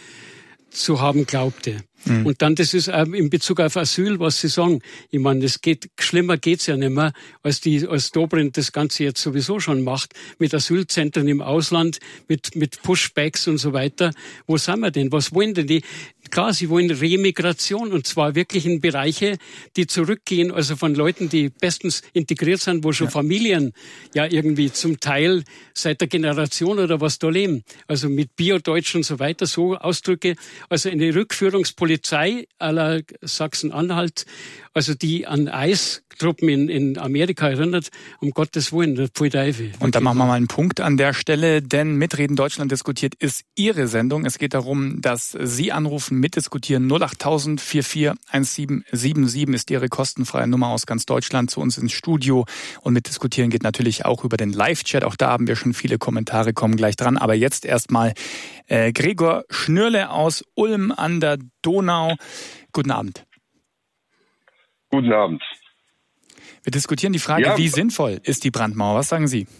Speaker 4: zu haben glaubte. Mhm. Und dann, das ist in Bezug auf Asyl, was Sie sagen. Ich meine, schlimmer geht's ja nicht mehr, als Dobrindt das Ganze jetzt sowieso schon macht, mit Asylzentren im Ausland, mit Pushbacks und so weiter. Wo sind wir denn? Was wollen denn die? Klar, sie wollen Remigration und zwar wirklich in Bereiche, die zurückgehen, also von Leuten, die bestens integriert sind, wo schon Familien ja irgendwie zum Teil seit der Generation oder was da leben. Also mit Biodeutsch und so weiter, so Ausdrücke. Also eine Rückführungspolizei à la Sachsen-Anhalt, also die an Eistruppen in Amerika erinnert, um Gottes Willen, der Pfui Teufel.
Speaker 5: Und da machen wir mal einen Punkt an der Stelle, denn Mitreden Deutschland diskutiert ist Ihre Sendung. Es geht darum, dass Sie anrufen, mitdiskutieren. 08000 441777 ist Ihre kostenfreie Nummer aus ganz Deutschland zu uns ins Studio. Und mitdiskutieren geht natürlich auch über den Live-Chat. Auch da haben wir schon viele Kommentare, kommen gleich dran. Aber jetzt erstmal Gregor Schnürle aus Ulm an der Donau. Guten Abend.
Speaker 10: Guten Abend.
Speaker 5: Wir diskutieren die Frage, wie sinnvoll ist die Brandmauer? Was sagen Sie?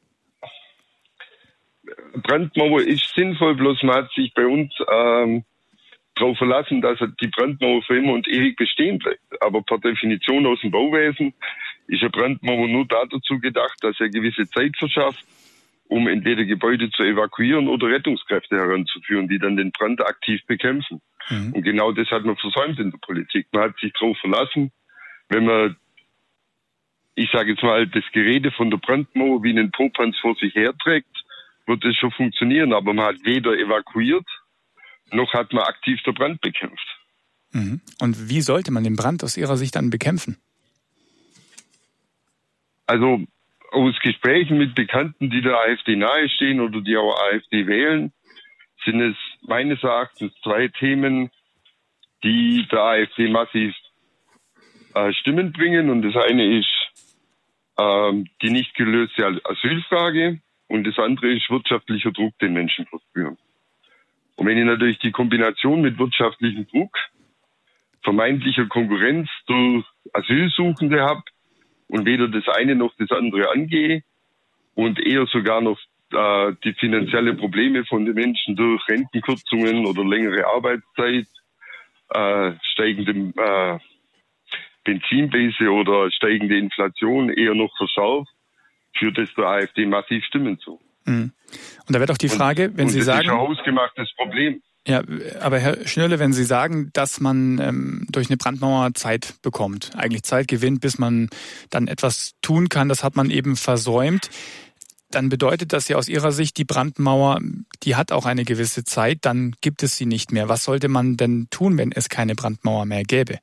Speaker 10: Brandmauer ist sinnvoll, bloß man hat sich bei uns darauf verlassen, dass die Brandmauer für immer und ewig bestehen bleibt. Aber per Definition aus dem Bauwesen ist eine Brandmauer nur dazu gedacht, dass er gewisse Zeit verschafft, um entweder Gebäude zu evakuieren oder Rettungskräfte heranzuführen, die dann den Brand aktiv bekämpfen. Mhm. Und genau das hat man versäumt in der Politik. Man hat sich darauf verlassen, wenn man, ich sage jetzt mal, das Gerede von der Brandmauer wie einen Popanz vor sich herträgt, wird es schon funktionieren. Aber man hat weder evakuiert, noch hat man aktiv den Brand bekämpft.
Speaker 5: Mhm. Und wie sollte man den Brand aus Ihrer Sicht dann bekämpfen?
Speaker 10: Also aus Gesprächen mit Bekannten, die der AfD nahestehen oder die auch AfD wählen, sind es meines Erachtens zwei Themen, die der AfD massiv Stimmen bringen. Und das eine ist die nicht gelöste Asylfrage und das andere ist wirtschaftlicher Druck, den Menschen verspüren. Und wenn ich natürlich die Kombination mit wirtschaftlichem Druck, vermeintlicher Konkurrenz durch Asylsuchende habe und weder das eine noch das andere angehe und eher sogar noch die finanzielle Probleme von den Menschen durch Rentenkürzungen oder längere Arbeitszeit, steigende Benzinpreise oder steigende Inflation eher noch verschärft, führt es der AfD massiv Stimmen zu.
Speaker 5: Mhm. Und da wird auch die Frage, wenn Sie sagen...
Speaker 10: Das ist ein hausgemachtes Problem.
Speaker 5: Ja, aber Herr Schnürle, wenn Sie sagen, dass man durch eine Brandmauer Zeit bekommt, eigentlich Zeit gewinnt, bis man dann etwas tun kann, das hat man eben versäumt, dann bedeutet das ja aus Ihrer Sicht, die Brandmauer, die hat auch eine gewisse Zeit, dann gibt es sie nicht mehr. Was sollte man denn tun, wenn es keine Brandmauer mehr gäbe?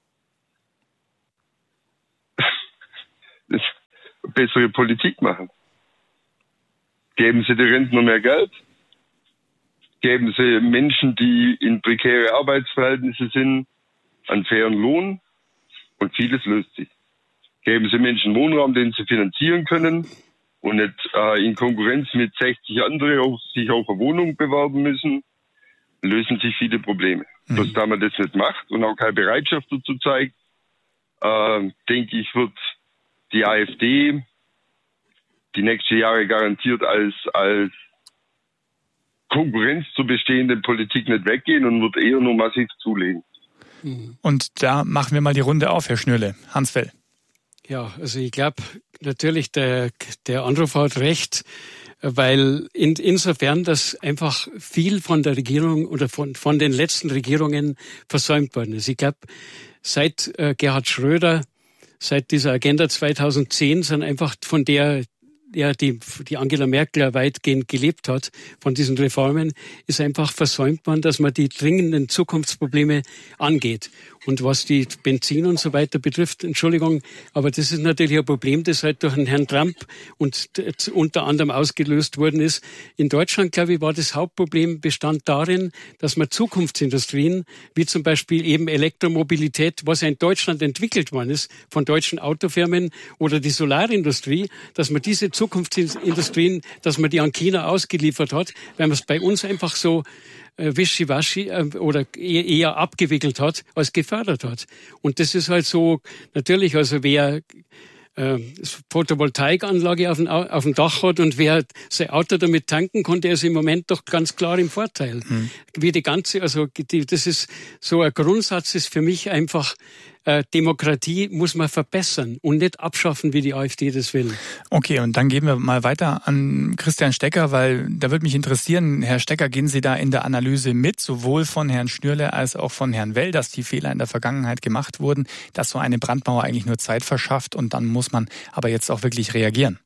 Speaker 10: Bessere Politik machen. Geben Sie den Rentner mehr Geld? Geben Sie Menschen, die in prekäre Arbeitsverhältnisse sind, einen fairen Lohn? Und vieles löst sich. Geben Sie Menschen Wohnraum, den sie finanzieren können und nicht in Konkurrenz mit 60 anderen sich auf eine Wohnung bewerben müssen, lösen sich viele Probleme. Bloß da man das nicht macht und auch keine Bereitschaft dazu zeigt, denke ich, wird die AfD die nächsten Jahre garantiert als Konkurrenz zur bestehenden Politik nicht weggehen und wird eher nur massiv zulegen.
Speaker 5: Und da machen wir mal die Runde auf, Herr Schnürle. Hans Fell.
Speaker 4: Ja, also ich glaube natürlich, der Anrufer hat recht, weil insofern, dass einfach viel von der Regierung oder von den letzten Regierungen versäumt worden ist. Ich glaube, seit Gerhard Schröder, seit dieser Agenda 2010 sind einfach von der die Angela Merkel ja weitgehend gelebt hat, von diesen Reformen, ist einfach versäumt worden, dass man die dringenden Zukunftsprobleme angeht. Und was die Benzin und so weiter betrifft, Entschuldigung, aber das ist natürlich ein Problem, das halt durch den Herrn Trump und unter anderem ausgelöst worden ist. In Deutschland, glaube ich, war das Hauptproblem bestand darin, dass man Zukunftsindustrien, wie zum Beispiel eben Elektromobilität, was ja in Deutschland entwickelt worden ist, von deutschen Autofirmen oder die Solarindustrie, dass man diese Zukunftsindustrien, dass man die an China ausgeliefert hat, weil man es bei uns einfach so wischiwaschi oder eher abgewickelt hat, als gefördert hat. Und das ist halt so, natürlich, also wer Photovoltaikanlage auf dem Dach hat und wer sein Auto damit tanken konnte, ist im Moment doch ganz klar im Vorteil. Wie die ganze, das ist so ein Grundsatz, ist für mich einfach, Demokratie muss man verbessern und nicht abschaffen, wie die AfD das will.
Speaker 5: Okay, und dann gehen wir mal weiter an Christian Stecker, weil da würde mich interessieren, Herr Stecker, gehen Sie da in der Analyse mit, sowohl von Herrn Schnürle als auch von Herrn Well, dass die Fehler in der Vergangenheit gemacht wurden, dass so eine Brandmauer eigentlich nur Zeit verschafft und dann muss man aber jetzt auch wirklich reagieren?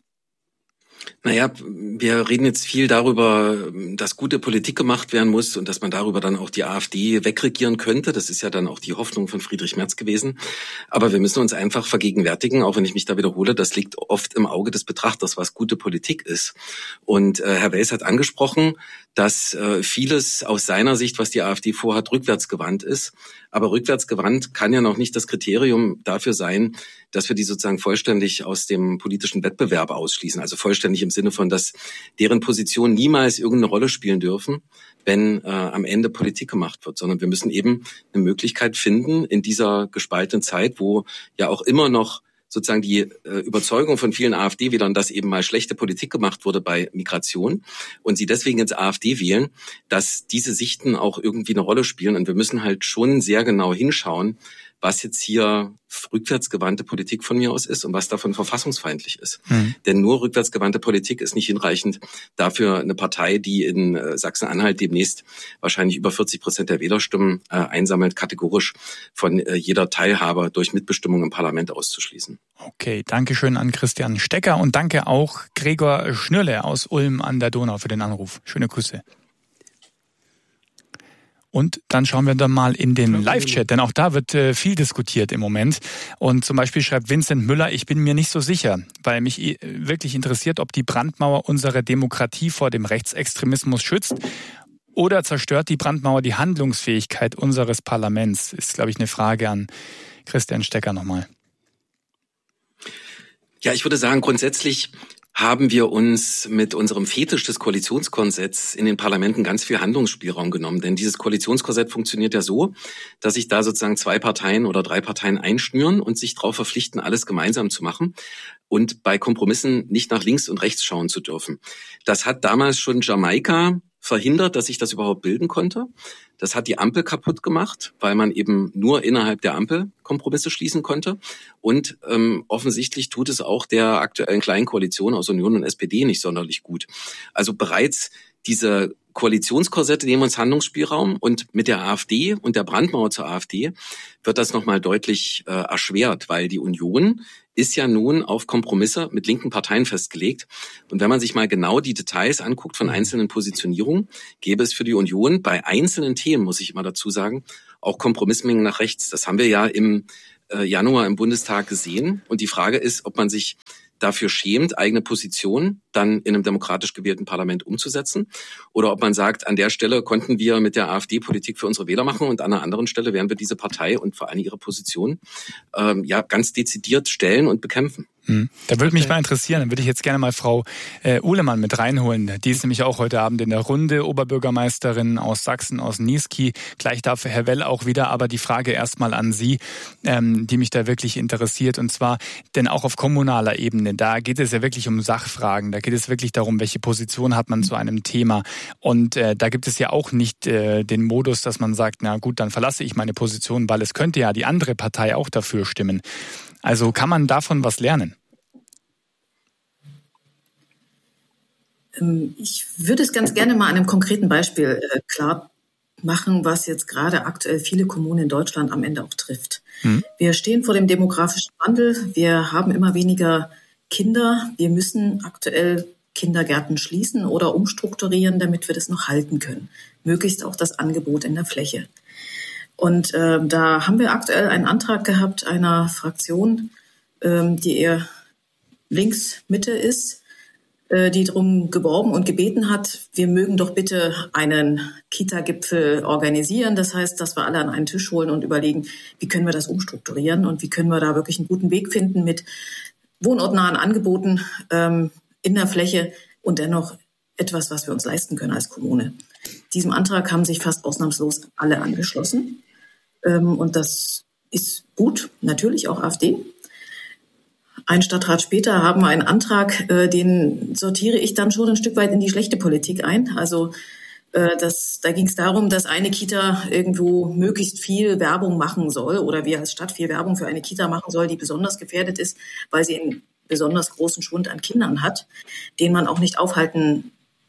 Speaker 30: Naja, wir reden jetzt viel darüber, dass gute Politik gemacht werden muss und dass man darüber dann auch die AfD wegregieren könnte. Das ist ja dann auch die Hoffnung von Friedrich Merz gewesen. Aber wir müssen uns einfach vergegenwärtigen, auch wenn ich mich da wiederhole, das liegt oft im Auge des Betrachters, was gute Politik ist. Und Herr Wels hat angesprochen, dass vieles aus seiner Sicht, was die AfD vorhat, rückwärtsgewandt ist. Aber rückwärtsgewandt kann ja noch nicht das Kriterium dafür sein, dass wir die sozusagen vollständig aus dem politischen Wettbewerb ausschließen. Also vollständig im Sinne von, dass deren Positionen niemals irgendeine Rolle spielen dürfen, wenn am Ende Politik gemacht wird. Sondern wir müssen eben eine Möglichkeit finden in dieser gespaltenen Zeit, wo ja auch immer noch sozusagen die Überzeugung von vielen AfD-Wählern, dass eben mal schlechte Politik gemacht wurde bei Migration und sie deswegen jetzt AfD wählen, dass diese Sichten auch irgendwie eine Rolle spielen. Und wir müssen halt schon sehr genau hinschauen, was jetzt hier rückwärtsgewandte Politik von mir aus ist und was davon verfassungsfeindlich ist. Denn nur rückwärtsgewandte Politik ist nicht hinreichend dafür, eine Partei, die in Sachsen-Anhalt demnächst wahrscheinlich über 40% der Wählerstimmen einsammelt, kategorisch von jeder Teilhabe durch Mitbestimmung im Parlament auszuschließen.
Speaker 5: Okay, danke schön an Christian Stecker und danke auch Gregor Schnürle aus Ulm an der Donau für den Anruf. Schöne Grüße. Und dann schauen wir dann mal in den Live-Chat, denn auch da wird viel diskutiert im Moment. Und zum Beispiel schreibt Vincent Müller, ich bin mir nicht so sicher, weil mich wirklich interessiert, ob die Brandmauer unsere Demokratie vor dem Rechtsextremismus schützt oder zerstört die Brandmauer die Handlungsfähigkeit unseres Parlaments. Ist, glaube ich, eine Frage an Christian Stecker nochmal.
Speaker 30: Ja, ich würde sagen, grundsätzlich haben wir uns mit unserem Fetisch des Koalitionskorsetts in den Parlamenten ganz viel Handlungsspielraum genommen. Denn dieses Koalitionskorsett funktioniert ja so, dass sich da sozusagen 2 Parteien oder 3 Parteien einschnüren und sich darauf verpflichten, alles gemeinsam zu machen und bei Kompromissen nicht nach links und rechts schauen zu dürfen. Das hat damals schon Jamaika verhindert, dass sich das überhaupt bilden konnte. Das hat die Ampel kaputt gemacht, weil man eben nur innerhalb der Ampel Kompromisse schließen konnte. Und offensichtlich tut es auch der aktuellen kleinen Koalition aus Union und SPD nicht sonderlich gut. Also bereits diese Koalitionskorsette nehmen uns Handlungsspielraum und mit der AfD und der Brandmauer zur AfD wird das nochmal deutlich erschwert, weil die Union ist ja nun auf Kompromisse mit linken Parteien festgelegt. Und wenn man sich mal genau die Details anguckt von einzelnen Positionierungen, gäbe es für die Union bei einzelnen Themen, muss ich immer dazu sagen, auch Kompromissmengen nach rechts. Das haben wir ja im Januar im Bundestag gesehen. Und die Frage ist, ob man sich dafür schämt, eigene Position dann in einem demokratisch gewählten Parlament umzusetzen. Oder ob man sagt, an der Stelle konnten wir mit der AfD Politik für unsere Wähler machen und an einer anderen Stelle werden wir diese Partei und vor allem ihre Position ganz dezidiert stellen und bekämpfen.
Speaker 5: Da würde mich mal interessieren, dann würde ich jetzt gerne mal Frau Uhlemann mit reinholen. Die ist nämlich auch heute Abend in der Runde, Oberbürgermeisterin aus Sachsen, aus Niesky. Gleich darf Herr Well auch wieder, aber die Frage erstmal an Sie, die mich da wirklich interessiert. Und zwar, denn auch auf kommunaler Ebene, da geht es ja wirklich um Sachfragen. Da geht es wirklich darum, welche Position hat man zu einem Thema. Und da gibt es ja auch nicht den Modus, dass man sagt, na gut, dann verlasse ich meine Position, weil es könnte ja die andere Partei auch dafür stimmen. Also kann man davon was lernen?
Speaker 8: Ich würde es ganz gerne mal an einem konkreten Beispiel klar machen, was jetzt gerade aktuell viele Kommunen in Deutschland am Ende auch trifft. Wir stehen vor dem demografischen Wandel. Wir haben immer weniger Kinder. Wir müssen aktuell Kindergärten schließen oder umstrukturieren, damit wir das noch halten können. Möglichst auch das Angebot in der Fläche. Und da haben wir aktuell einen Antrag gehabt einer Fraktion, die eher links-Mitte ist, die darum geworben und gebeten hat, wir mögen doch bitte einen Kita-Gipfel organisieren. Das heißt, dass wir alle an einen Tisch holen und überlegen, wie können wir das umstrukturieren und wie können wir da wirklich einen guten Weg finden mit wohnortnahen Angeboten in der Fläche und dennoch etwas, was wir uns leisten können als Kommune. Diesem Antrag haben sich fast ausnahmslos alle angeschlossen. Und das ist gut, natürlich auch AfD. Ein Stadtrat später haben wir einen Antrag, den sortiere ich dann schon ein Stück weit in die schlechte Politik ein. Also da ging es darum, dass eine Kita irgendwo möglichst viel Werbung machen soll oder wir als Stadt viel Werbung für eine Kita machen soll, die besonders gefährdet ist, weil sie einen besonders großen Schwund an Kindern hat, den man auch nicht aufhalten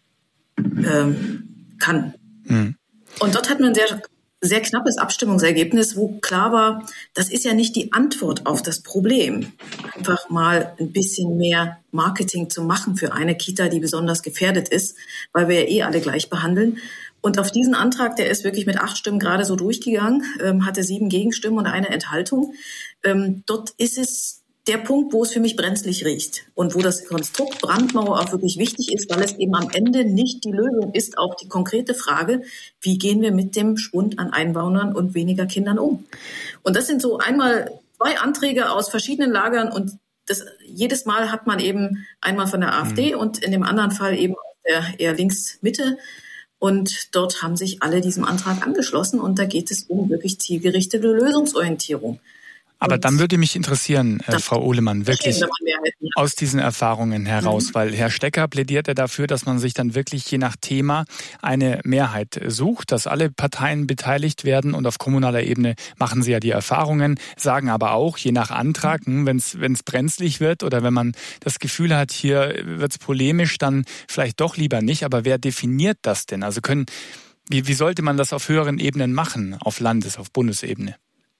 Speaker 8: kann. Und dort hatten wir ein sehr knappes Abstimmungsergebnis, wo klar war, das ist ja nicht die Antwort auf das Problem. Einfach mal ein bisschen mehr Marketing zu machen für eine Kita, die besonders gefährdet ist, weil wir ja alle gleich behandeln. Und auf diesen Antrag, der ist wirklich mit 8 Stimmen gerade so durchgegangen, hatte 7 Gegenstimmen und eine Enthaltung. Dort ist es der Punkt, wo es für mich brenzlig riecht und wo das Konstrukt Brandmauer auch wirklich wichtig ist, weil es eben am Ende nicht die Lösung ist auf die konkrete Frage, wie gehen wir mit dem Schwund an Einwohnern und weniger Kindern um. Und das sind so einmal 2 Anträge aus verschiedenen Lagern und jedes Mal hat man eben einmal von der AfD und in dem anderen Fall eben der eher Links-Mitte. Und dort haben sich alle diesem Antrag angeschlossen und da geht es um wirklich zielgerichtete Lösungsorientierung.
Speaker 5: Aber dann würde mich interessieren, Frau Uhlemann, wirklich aus diesen Erfahrungen heraus, weil Herr Stecker plädiert ja dafür, dass man sich dann wirklich je nach Thema eine Mehrheit sucht, dass alle Parteien beteiligt werden und auf kommunaler Ebene machen Sie ja die Erfahrungen, sagen aber auch, je nach Antrag, wenn es brenzlig wird oder wenn man das Gefühl hat, hier wird es polemisch, dann vielleicht doch lieber nicht. Aber wer definiert das denn? Also wie sollte man das auf höheren Ebenen machen, auf Landes-, auf Bundesebene?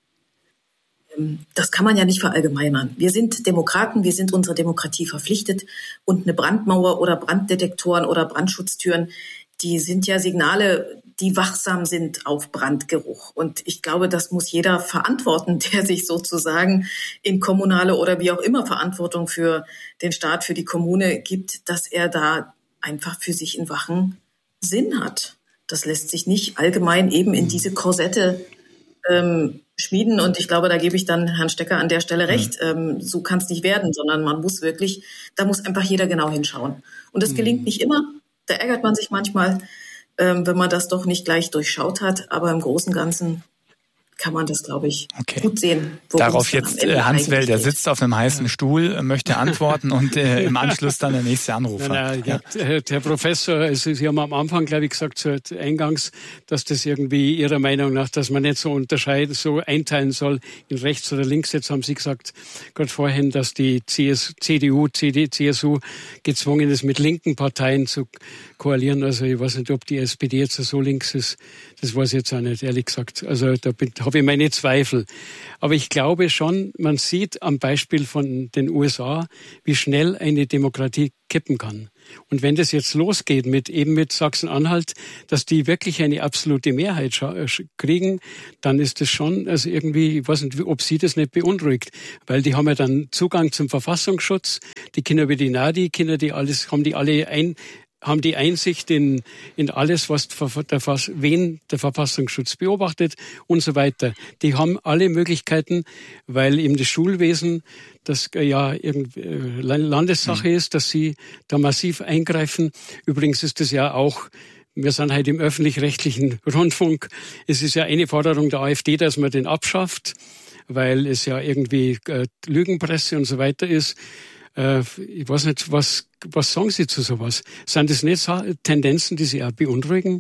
Speaker 8: Das kann man ja nicht verallgemeinern. Wir sind Demokraten, wir sind unserer Demokratie verpflichtet und eine Brandmauer oder Branddetektoren oder Brandschutztüren, die sind ja Signale, die wachsam sind auf Brandgeruch. Und ich glaube, das muss jeder verantworten, der sich sozusagen in kommunale oder wie auch immer Verantwortung für den Staat, für die Kommune gibt, dass er da einfach für sich einen wachen Sinn hat. Das lässt sich nicht allgemein eben in diese Korsette schmieden. Und ich glaube, da gebe ich dann Herrn Stecker an der Stelle recht. So kann es nicht werden, sondern man muss wirklich, da muss einfach jeder genau hinschauen. Und das gelingt nicht immer. Da ärgert man sich manchmal, wenn man das doch nicht gleich durchschaut hat. Aber im Großen und Ganzen kann man das, glaube ich, gut sehen.
Speaker 5: Darauf jetzt Hans Well, der sitzt auf einem heißen Stuhl, möchte antworten und im Anschluss dann der nächste Anrufer.
Speaker 4: Herr Professor, Sie haben am Anfang, glaube ich, gesagt, eingangs, dass das irgendwie Ihrer Meinung nach, dass man nicht so unterscheiden, so einteilen soll in rechts oder links. Jetzt haben Sie gesagt, gerade vorhin, dass die CDU, CSU gezwungen ist, mit linken Parteien zu koalieren. Also ich weiß nicht, ob die SPD jetzt so links ist. Das weiß ich jetzt auch nicht, ehrlich gesagt. Also da habe ich meine Zweifel. Aber ich glaube schon, man sieht am Beispiel von den USA, wie schnell eine Demokratie kippen kann. Und wenn das jetzt losgeht mit Sachsen-Anhalt, dass die wirklich eine absolute Mehrheit kriegen, dann ist das schon, also irgendwie, ich weiß nicht, ob Sie das nicht beunruhigt, weil die haben ja dann Zugang zum Verfassungsschutz, die Kinder wie die Nadi, Kinder, die alles, haben die alle haben die Einsicht in alles, was wen der Verfassungsschutz beobachtet und so weiter. Die haben alle Möglichkeiten, weil eben das Schulwesen das ja Landessache ist, dass sie da massiv eingreifen. Übrigens ist das ja auch, wir sind halt im öffentlich-rechtlichen Rundfunk. Es ist ja eine Forderung der AfD, dass man den abschafft, weil es ja irgendwie Lügenpresse und so weiter ist. Ich weiß nicht, was sagen Sie zu sowas? Sind das nicht Tendenzen, die Sie auch beunruhigen?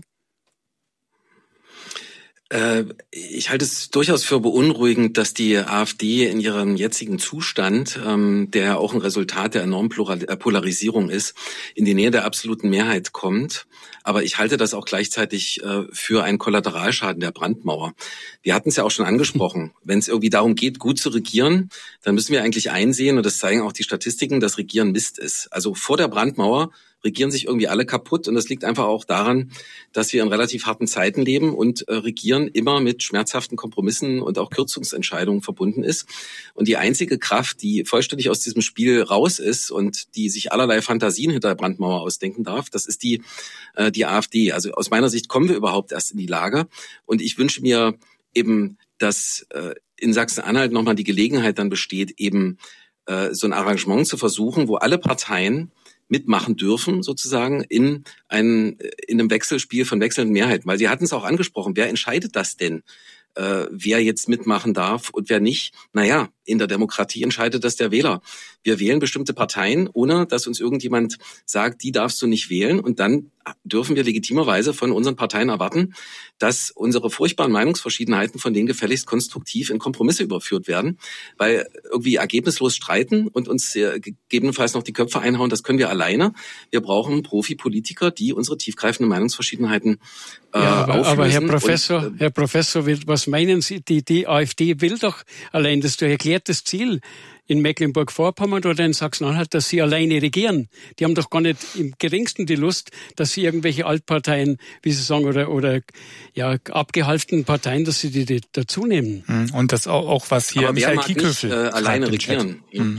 Speaker 30: Ich halte es durchaus für beunruhigend, dass die AfD in ihrem jetzigen Zustand, der auch ein Resultat der enormen Polarisierung ist, in die Nähe der absoluten Mehrheit kommt. Aber ich halte das auch gleichzeitig für einen Kollateralschaden der Brandmauer. Wir hatten es ja auch schon angesprochen. Wenn es irgendwie darum geht, gut zu regieren, dann müssen wir eigentlich einsehen, und das zeigen auch die Statistiken, dass Regieren Mist ist. Also vor der Brandmauer regieren sich irgendwie alle kaputt, und das liegt einfach auch daran, dass wir in relativ harten Zeiten leben und Regieren immer mit schmerzhaften Kompromissen und auch Kürzungsentscheidungen verbunden ist. Und die einzige Kraft, die vollständig aus diesem Spiel raus ist und die sich allerlei Fantasien hinter der Brandmauer ausdenken darf, das ist die AfD. Also aus meiner Sicht kommen wir überhaupt erst in die Lage, und ich wünsche mir eben, dass in Sachsen-Anhalt nochmal die Gelegenheit dann besteht, eben so ein Arrangement zu versuchen, wo alle Parteien mitmachen dürfen, sozusagen, in einem Wechselspiel von wechselnden Mehrheiten. Weil Sie hatten es auch angesprochen, wer entscheidet das denn? Wer jetzt mitmachen darf und wer nicht? Naja, in der Demokratie entscheidet das der Wähler. Wir wählen bestimmte Parteien, ohne dass uns irgendjemand sagt, die darfst du nicht wählen. Und dann dürfen wir legitimerweise von unseren Parteien erwarten, dass unsere furchtbaren Meinungsverschiedenheiten von denen gefälligst konstruktiv in Kompromisse überführt werden. Weil irgendwie ergebnislos streiten und uns gegebenenfalls noch die Köpfe einhauen, das können wir alleine. Wir brauchen Profi-Politiker, die unsere tiefgreifenden Meinungsverschiedenheiten auflösen.
Speaker 4: Aber Herr Professor, was meinen Sie? Die AfD will doch allein das durch erklärtes Ziel in Mecklenburg-Vorpommern oder in Sachsen-Anhalt, dass sie alleine regieren. Die haben doch gar nicht im geringsten die Lust, dass sie irgendwelche Altparteien, wie Sie sagen, oder ja abgehalften Parteien, dass sie die dazu nehmen.
Speaker 5: Und das auch was hier Michael Kieköffel
Speaker 30: alleine regieren.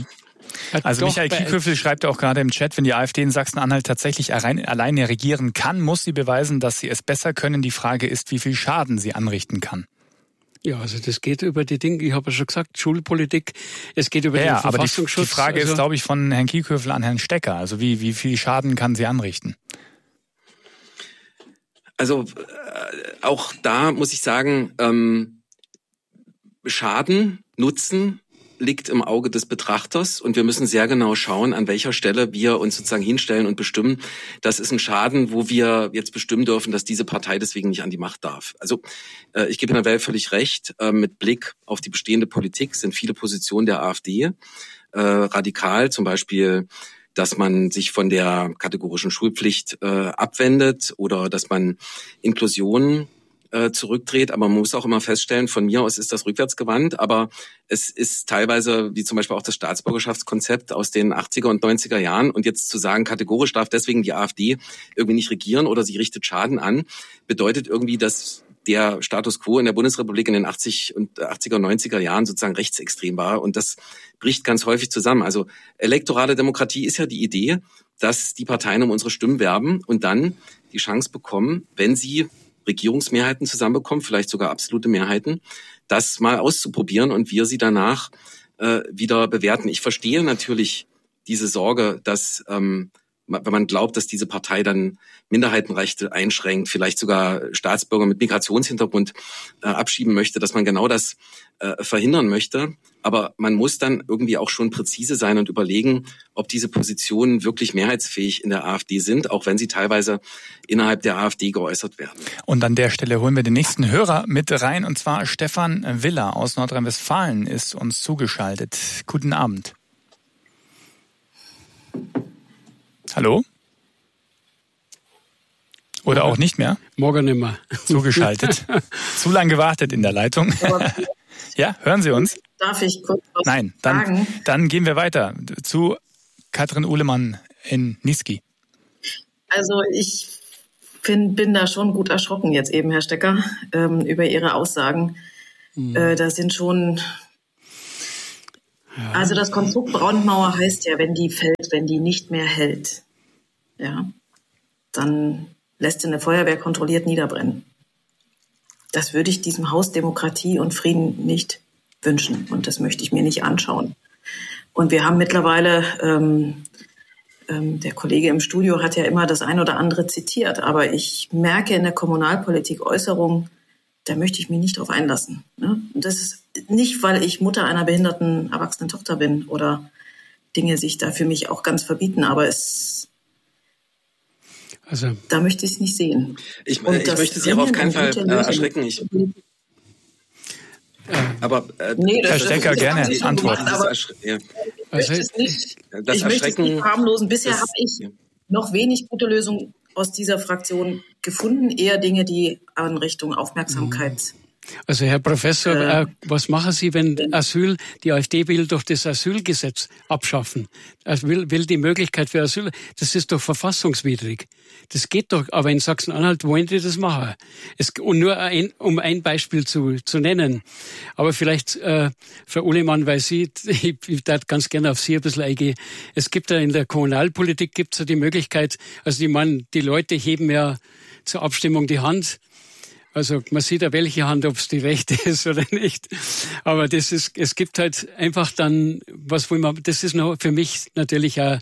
Speaker 5: Also Michael Kieköffel schreibt auch gerade im Chat, wenn die AfD in Sachsen-Anhalt tatsächlich alleine regieren kann, muss sie beweisen, dass sie es besser können. Die Frage ist, wie viel Schaden sie anrichten kann.
Speaker 4: Ja, also das geht über die Dinge, ich habe ja schon gesagt, Schulpolitik, es geht über den Verfassungsschutz.
Speaker 5: Aber die Frage ist, glaube ich, von Herrn Kieköffel an Herrn Stecker. Also wie viel Schaden kann sie anrichten?
Speaker 30: Also auch da muss ich sagen, Schaden, Nutzen liegt im Auge des Betrachters, und wir müssen sehr genau schauen, an welcher Stelle wir uns sozusagen hinstellen und bestimmen, das ist ein Schaden, wo wir jetzt bestimmen dürfen, dass diese Partei deswegen nicht an die Macht darf. Also ich gebe Ihnen Well völlig recht, mit Blick auf die bestehende Politik sind viele Positionen der AfD radikal, zum Beispiel, dass man sich von der kategorischen Schulpflicht abwendet oder dass man Inklusion zurückdreht, aber man muss auch immer feststellen, von mir aus ist das rückwärtsgewandt, aber es ist teilweise, wie zum Beispiel auch das Staatsbürgerschaftskonzept aus den 80er und 90er Jahren, und jetzt zu sagen, kategorisch darf deswegen die AfD irgendwie nicht regieren oder sie richtet Schaden an, bedeutet irgendwie, dass der Status quo in der Bundesrepublik in den 80er und 90er Jahren sozusagen rechtsextrem war, und das bricht ganz häufig zusammen. Also elektorale Demokratie ist ja die Idee, dass die Parteien um unsere Stimmen werben und dann die Chance bekommen, wenn sie Regierungsmehrheiten zusammenbekommen, vielleicht sogar absolute Mehrheiten, das mal auszuprobieren und wir sie danach wieder bewerten. Ich verstehe natürlich diese Sorge, dass wenn man glaubt, dass diese Partei dann Minderheitenrechte einschränkt, vielleicht sogar Staatsbürger mit Migrationshintergrund abschieben möchte, dass man genau das verhindern möchte. Aber man muss dann irgendwie auch schon präzise sein und überlegen, ob diese Positionen wirklich mehrheitsfähig in der AfD sind, auch wenn sie teilweise innerhalb der AfD geäußert werden.
Speaker 5: Und an der Stelle holen wir den nächsten Hörer mit rein, und zwar Stefan Willer aus Nordrhein-Westfalen ist uns zugeschaltet. Guten Abend. Hallo? Oder auch nicht mehr?
Speaker 4: Morgen nimmer.
Speaker 5: Zugeschaltet. Zu lang gewartet in der Leitung. Ja, hören Sie uns?
Speaker 8: Darf ich kurz was
Speaker 5: sagen?
Speaker 8: Nein,
Speaker 5: dann gehen wir weiter zu Katrin Uhlemann in Niesky.
Speaker 8: Also ich bin da schon gut erschrocken jetzt eben, Herr Stecker, über Ihre Aussagen. Da sind schon... Ja. Also das Konstrukt Brandmauer heißt ja, wenn die fällt, wenn die nicht mehr hält. Ja. dann lässt sie eine Feuerwehr kontrolliert niederbrennen. Das würde ich diesem Haus Demokratie und Frieden nicht wünschen und das möchte ich mir nicht anschauen. Und wir haben mittlerweile, der Kollege im Studio hat ja immer das ein oder andere zitiert, aber ich merke in der Kommunalpolitik Äußerungen, da möchte ich mich nicht drauf einlassen. Ne? Und das ist nicht, weil ich Mutter einer behinderten erwachsenen Tochter bin oder Dinge sich da für mich auch ganz verbieten, aber da möchte ich es nicht sehen.
Speaker 30: Ich möchte Sie aber auf keinen Fall erschrecken.
Speaker 5: Herr Stecker, gerne antworten.
Speaker 8: Ich möchte es nicht verharmlosen. Bisher habe ich noch wenig gute Lösungen aus dieser Fraktion gefunden, eher Dinge, die in Richtung Aufmerksamkeit.
Speaker 4: Also Herr Professor, was machen Sie, wenn die AfD will doch das Asylgesetz abschaffen? Will die Möglichkeit für Asyl, das ist doch verfassungswidrig. Das geht doch, aber in Sachsen-Anhalt wollen die das machen. Und nur um ein Beispiel zu nennen. Aber vielleicht, Frau Uhlemann, weil ich darf ganz gerne auf Sie ein bisschen eingehen. Es gibt ja in der Kommunalpolitik gibt's ja die Möglichkeit, also die Leute heben ja zur Abstimmung die Hand. Also man sieht ja welche Hand, ob es die rechte ist oder nicht. Aber es gibt halt einfach dann, das ist noch für mich natürlich auch,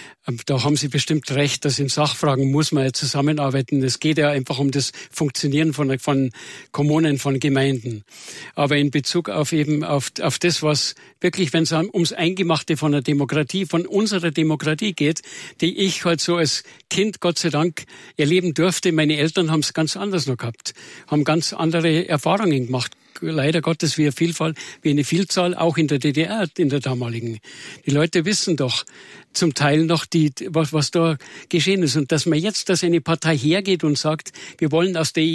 Speaker 4: da haben Sie bestimmt recht, dass in Sachfragen muss man ja zusammenarbeiten. Es geht ja einfach um das Funktionieren von Kommunen, von Gemeinden. Aber in Bezug auf das, was wirklich, wenn es ums Eingemachte von der Demokratie, von unserer Demokratie geht, die ich halt so als Kind, Gott sei Dank, erleben durfte. Meine Eltern haben es ganz anders noch gehabt, haben ganz andere Erfahrungen gemacht. Leider Gottes wie eine Vielzahl, auch in der DDR, in der damaligen. Die Leute wissen doch zum Teil noch, was da geschehen ist. Und dass eine Partei hergeht und sagt, wir wollen aus der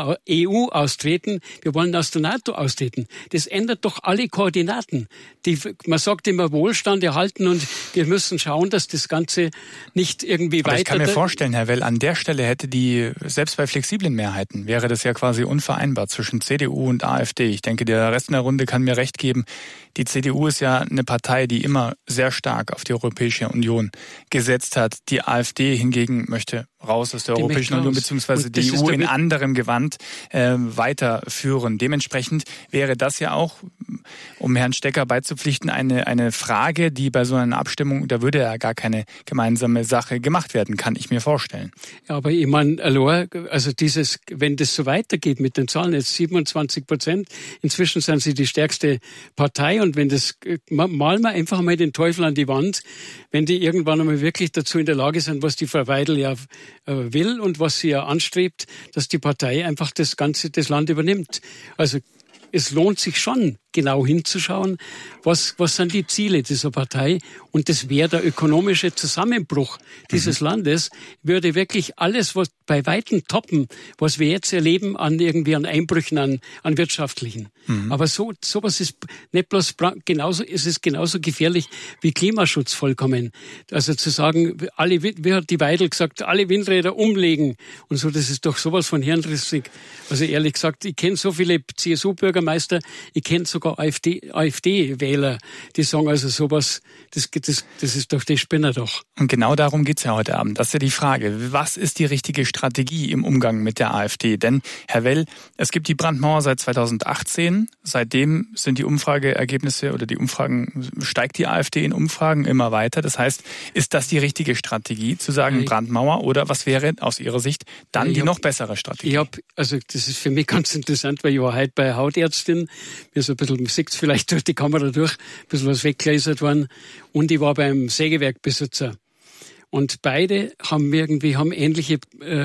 Speaker 4: EU austreten, wir wollen aus der NATO austreten, das ändert doch alle Koordinaten. Man sagt immer Wohlstand erhalten und wir müssen schauen, dass das Ganze nicht irgendwie
Speaker 5: aber
Speaker 4: weiter...
Speaker 5: Ich kann mir vorstellen, Herr Well, an der Stelle selbst bei flexiblen Mehrheiten, wäre das ja quasi unvereinbar zwischen CDU und AfD. Ich denke, der Rest in der Runde kann mir recht geben. Die CDU ist ja eine Partei, die immer sehr stark auf die Europäische Union gesetzt hat. Die AfD hingegen möchte raus aus der Europäischen Union, beziehungsweise die EU in anderem Gewand weiterführen. Dementsprechend wäre das ja auch, um Herrn Stecker beizupflichten, eine Frage, die bei so einer Abstimmung, da würde ja gar keine gemeinsame Sache gemacht werden, kann ich mir vorstellen.
Speaker 4: Ja, aber ich meine, also wenn das so weitergeht mit den Zahlen, jetzt 27%, inzwischen sind sie die stärkste Partei und wenn das, malen wir einfach mal den Teufel an die Wand, wenn die irgendwann einmal wirklich dazu in der Lage sind, was die Frau Weidel ja will und was sie ja anstrebt, dass die Partei einfach das Land übernimmt. Also es lohnt sich schon, genau hinzuschauen, was sind die Ziele dieser Partei. Und das wäre der ökonomische Zusammenbruch dieses Landes, würde wirklich alles, was bei Weitem toppen, was wir jetzt erleben, an Einbrüchen, an wirtschaftlichen. Aber sowas ist nicht bloß es ist genauso gefährlich wie Klimaschutz vollkommen. Also zu sagen, wie hat die Weidel gesagt, alle Windräder umlegen und so, das ist doch sowas von hirnrissig. Also ehrlich gesagt, ich kenne so viele CSU-Bürgermeister, ich kenne sogar AfD-Wähler, die sagen also sowas, das ist doch die Spinner doch.
Speaker 5: Und genau darum geht's ja heute Abend. Das ist ja die Frage, was ist die richtige Strategie im Umgang mit der AfD? Denn, Herr Well, es gibt die Brandmauer seit 2018. Seitdem sind die Umfrageergebnisse oder steigt die AfD in Umfragen immer weiter. Das heißt, ist das die richtige Strategie, zu sagen Brandmauer, oder was wäre aus Ihrer Sicht dann die noch bessere Strategie?
Speaker 4: Also das ist für mich ganz interessant, weil ich war heute bei Hautärztin, mir so ein bisschen, man sieht es vielleicht durch die Kamera durch, ein bisschen was weggelasert worden, und ich war beim Sägewerkbesitzer. Und beide haben ähnliche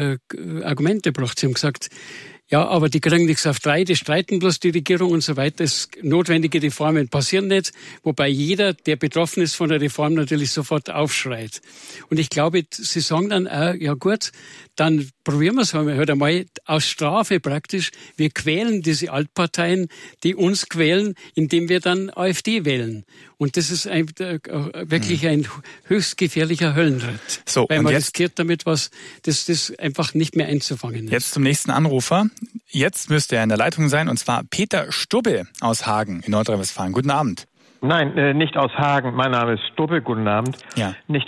Speaker 4: Argumente gebracht. Sie haben gesagt, ja, aber die kriegen nichts auf drei, die streiten bloß die Regierung und so weiter. Notwendige Reformen passieren nicht, wobei jeder, der betroffen ist von der Reform, natürlich sofort aufschreit. Und ich glaube, sie sagen dann auch, ja gut, dann probieren wir es halt einmal aus Strafe praktisch. Wir quälen diese Altparteien, die uns quälen, indem wir dann AfD wählen. Und das ist wirklich ein höchst gefährlicher Höllenritt.
Speaker 5: So,
Speaker 4: weil man riskiert damit das einfach nicht mehr einzufangen ist.
Speaker 5: Jetzt zum nächsten Anrufer. Jetzt müsste er in der Leitung sein, und zwar Peter Stubbe aus Hagen in Nordrhein-Westfalen. Guten Abend.
Speaker 9: Nein, nicht aus Hagen. Mein Name ist Stubbe. Guten Abend.
Speaker 5: Ja.
Speaker 9: Nicht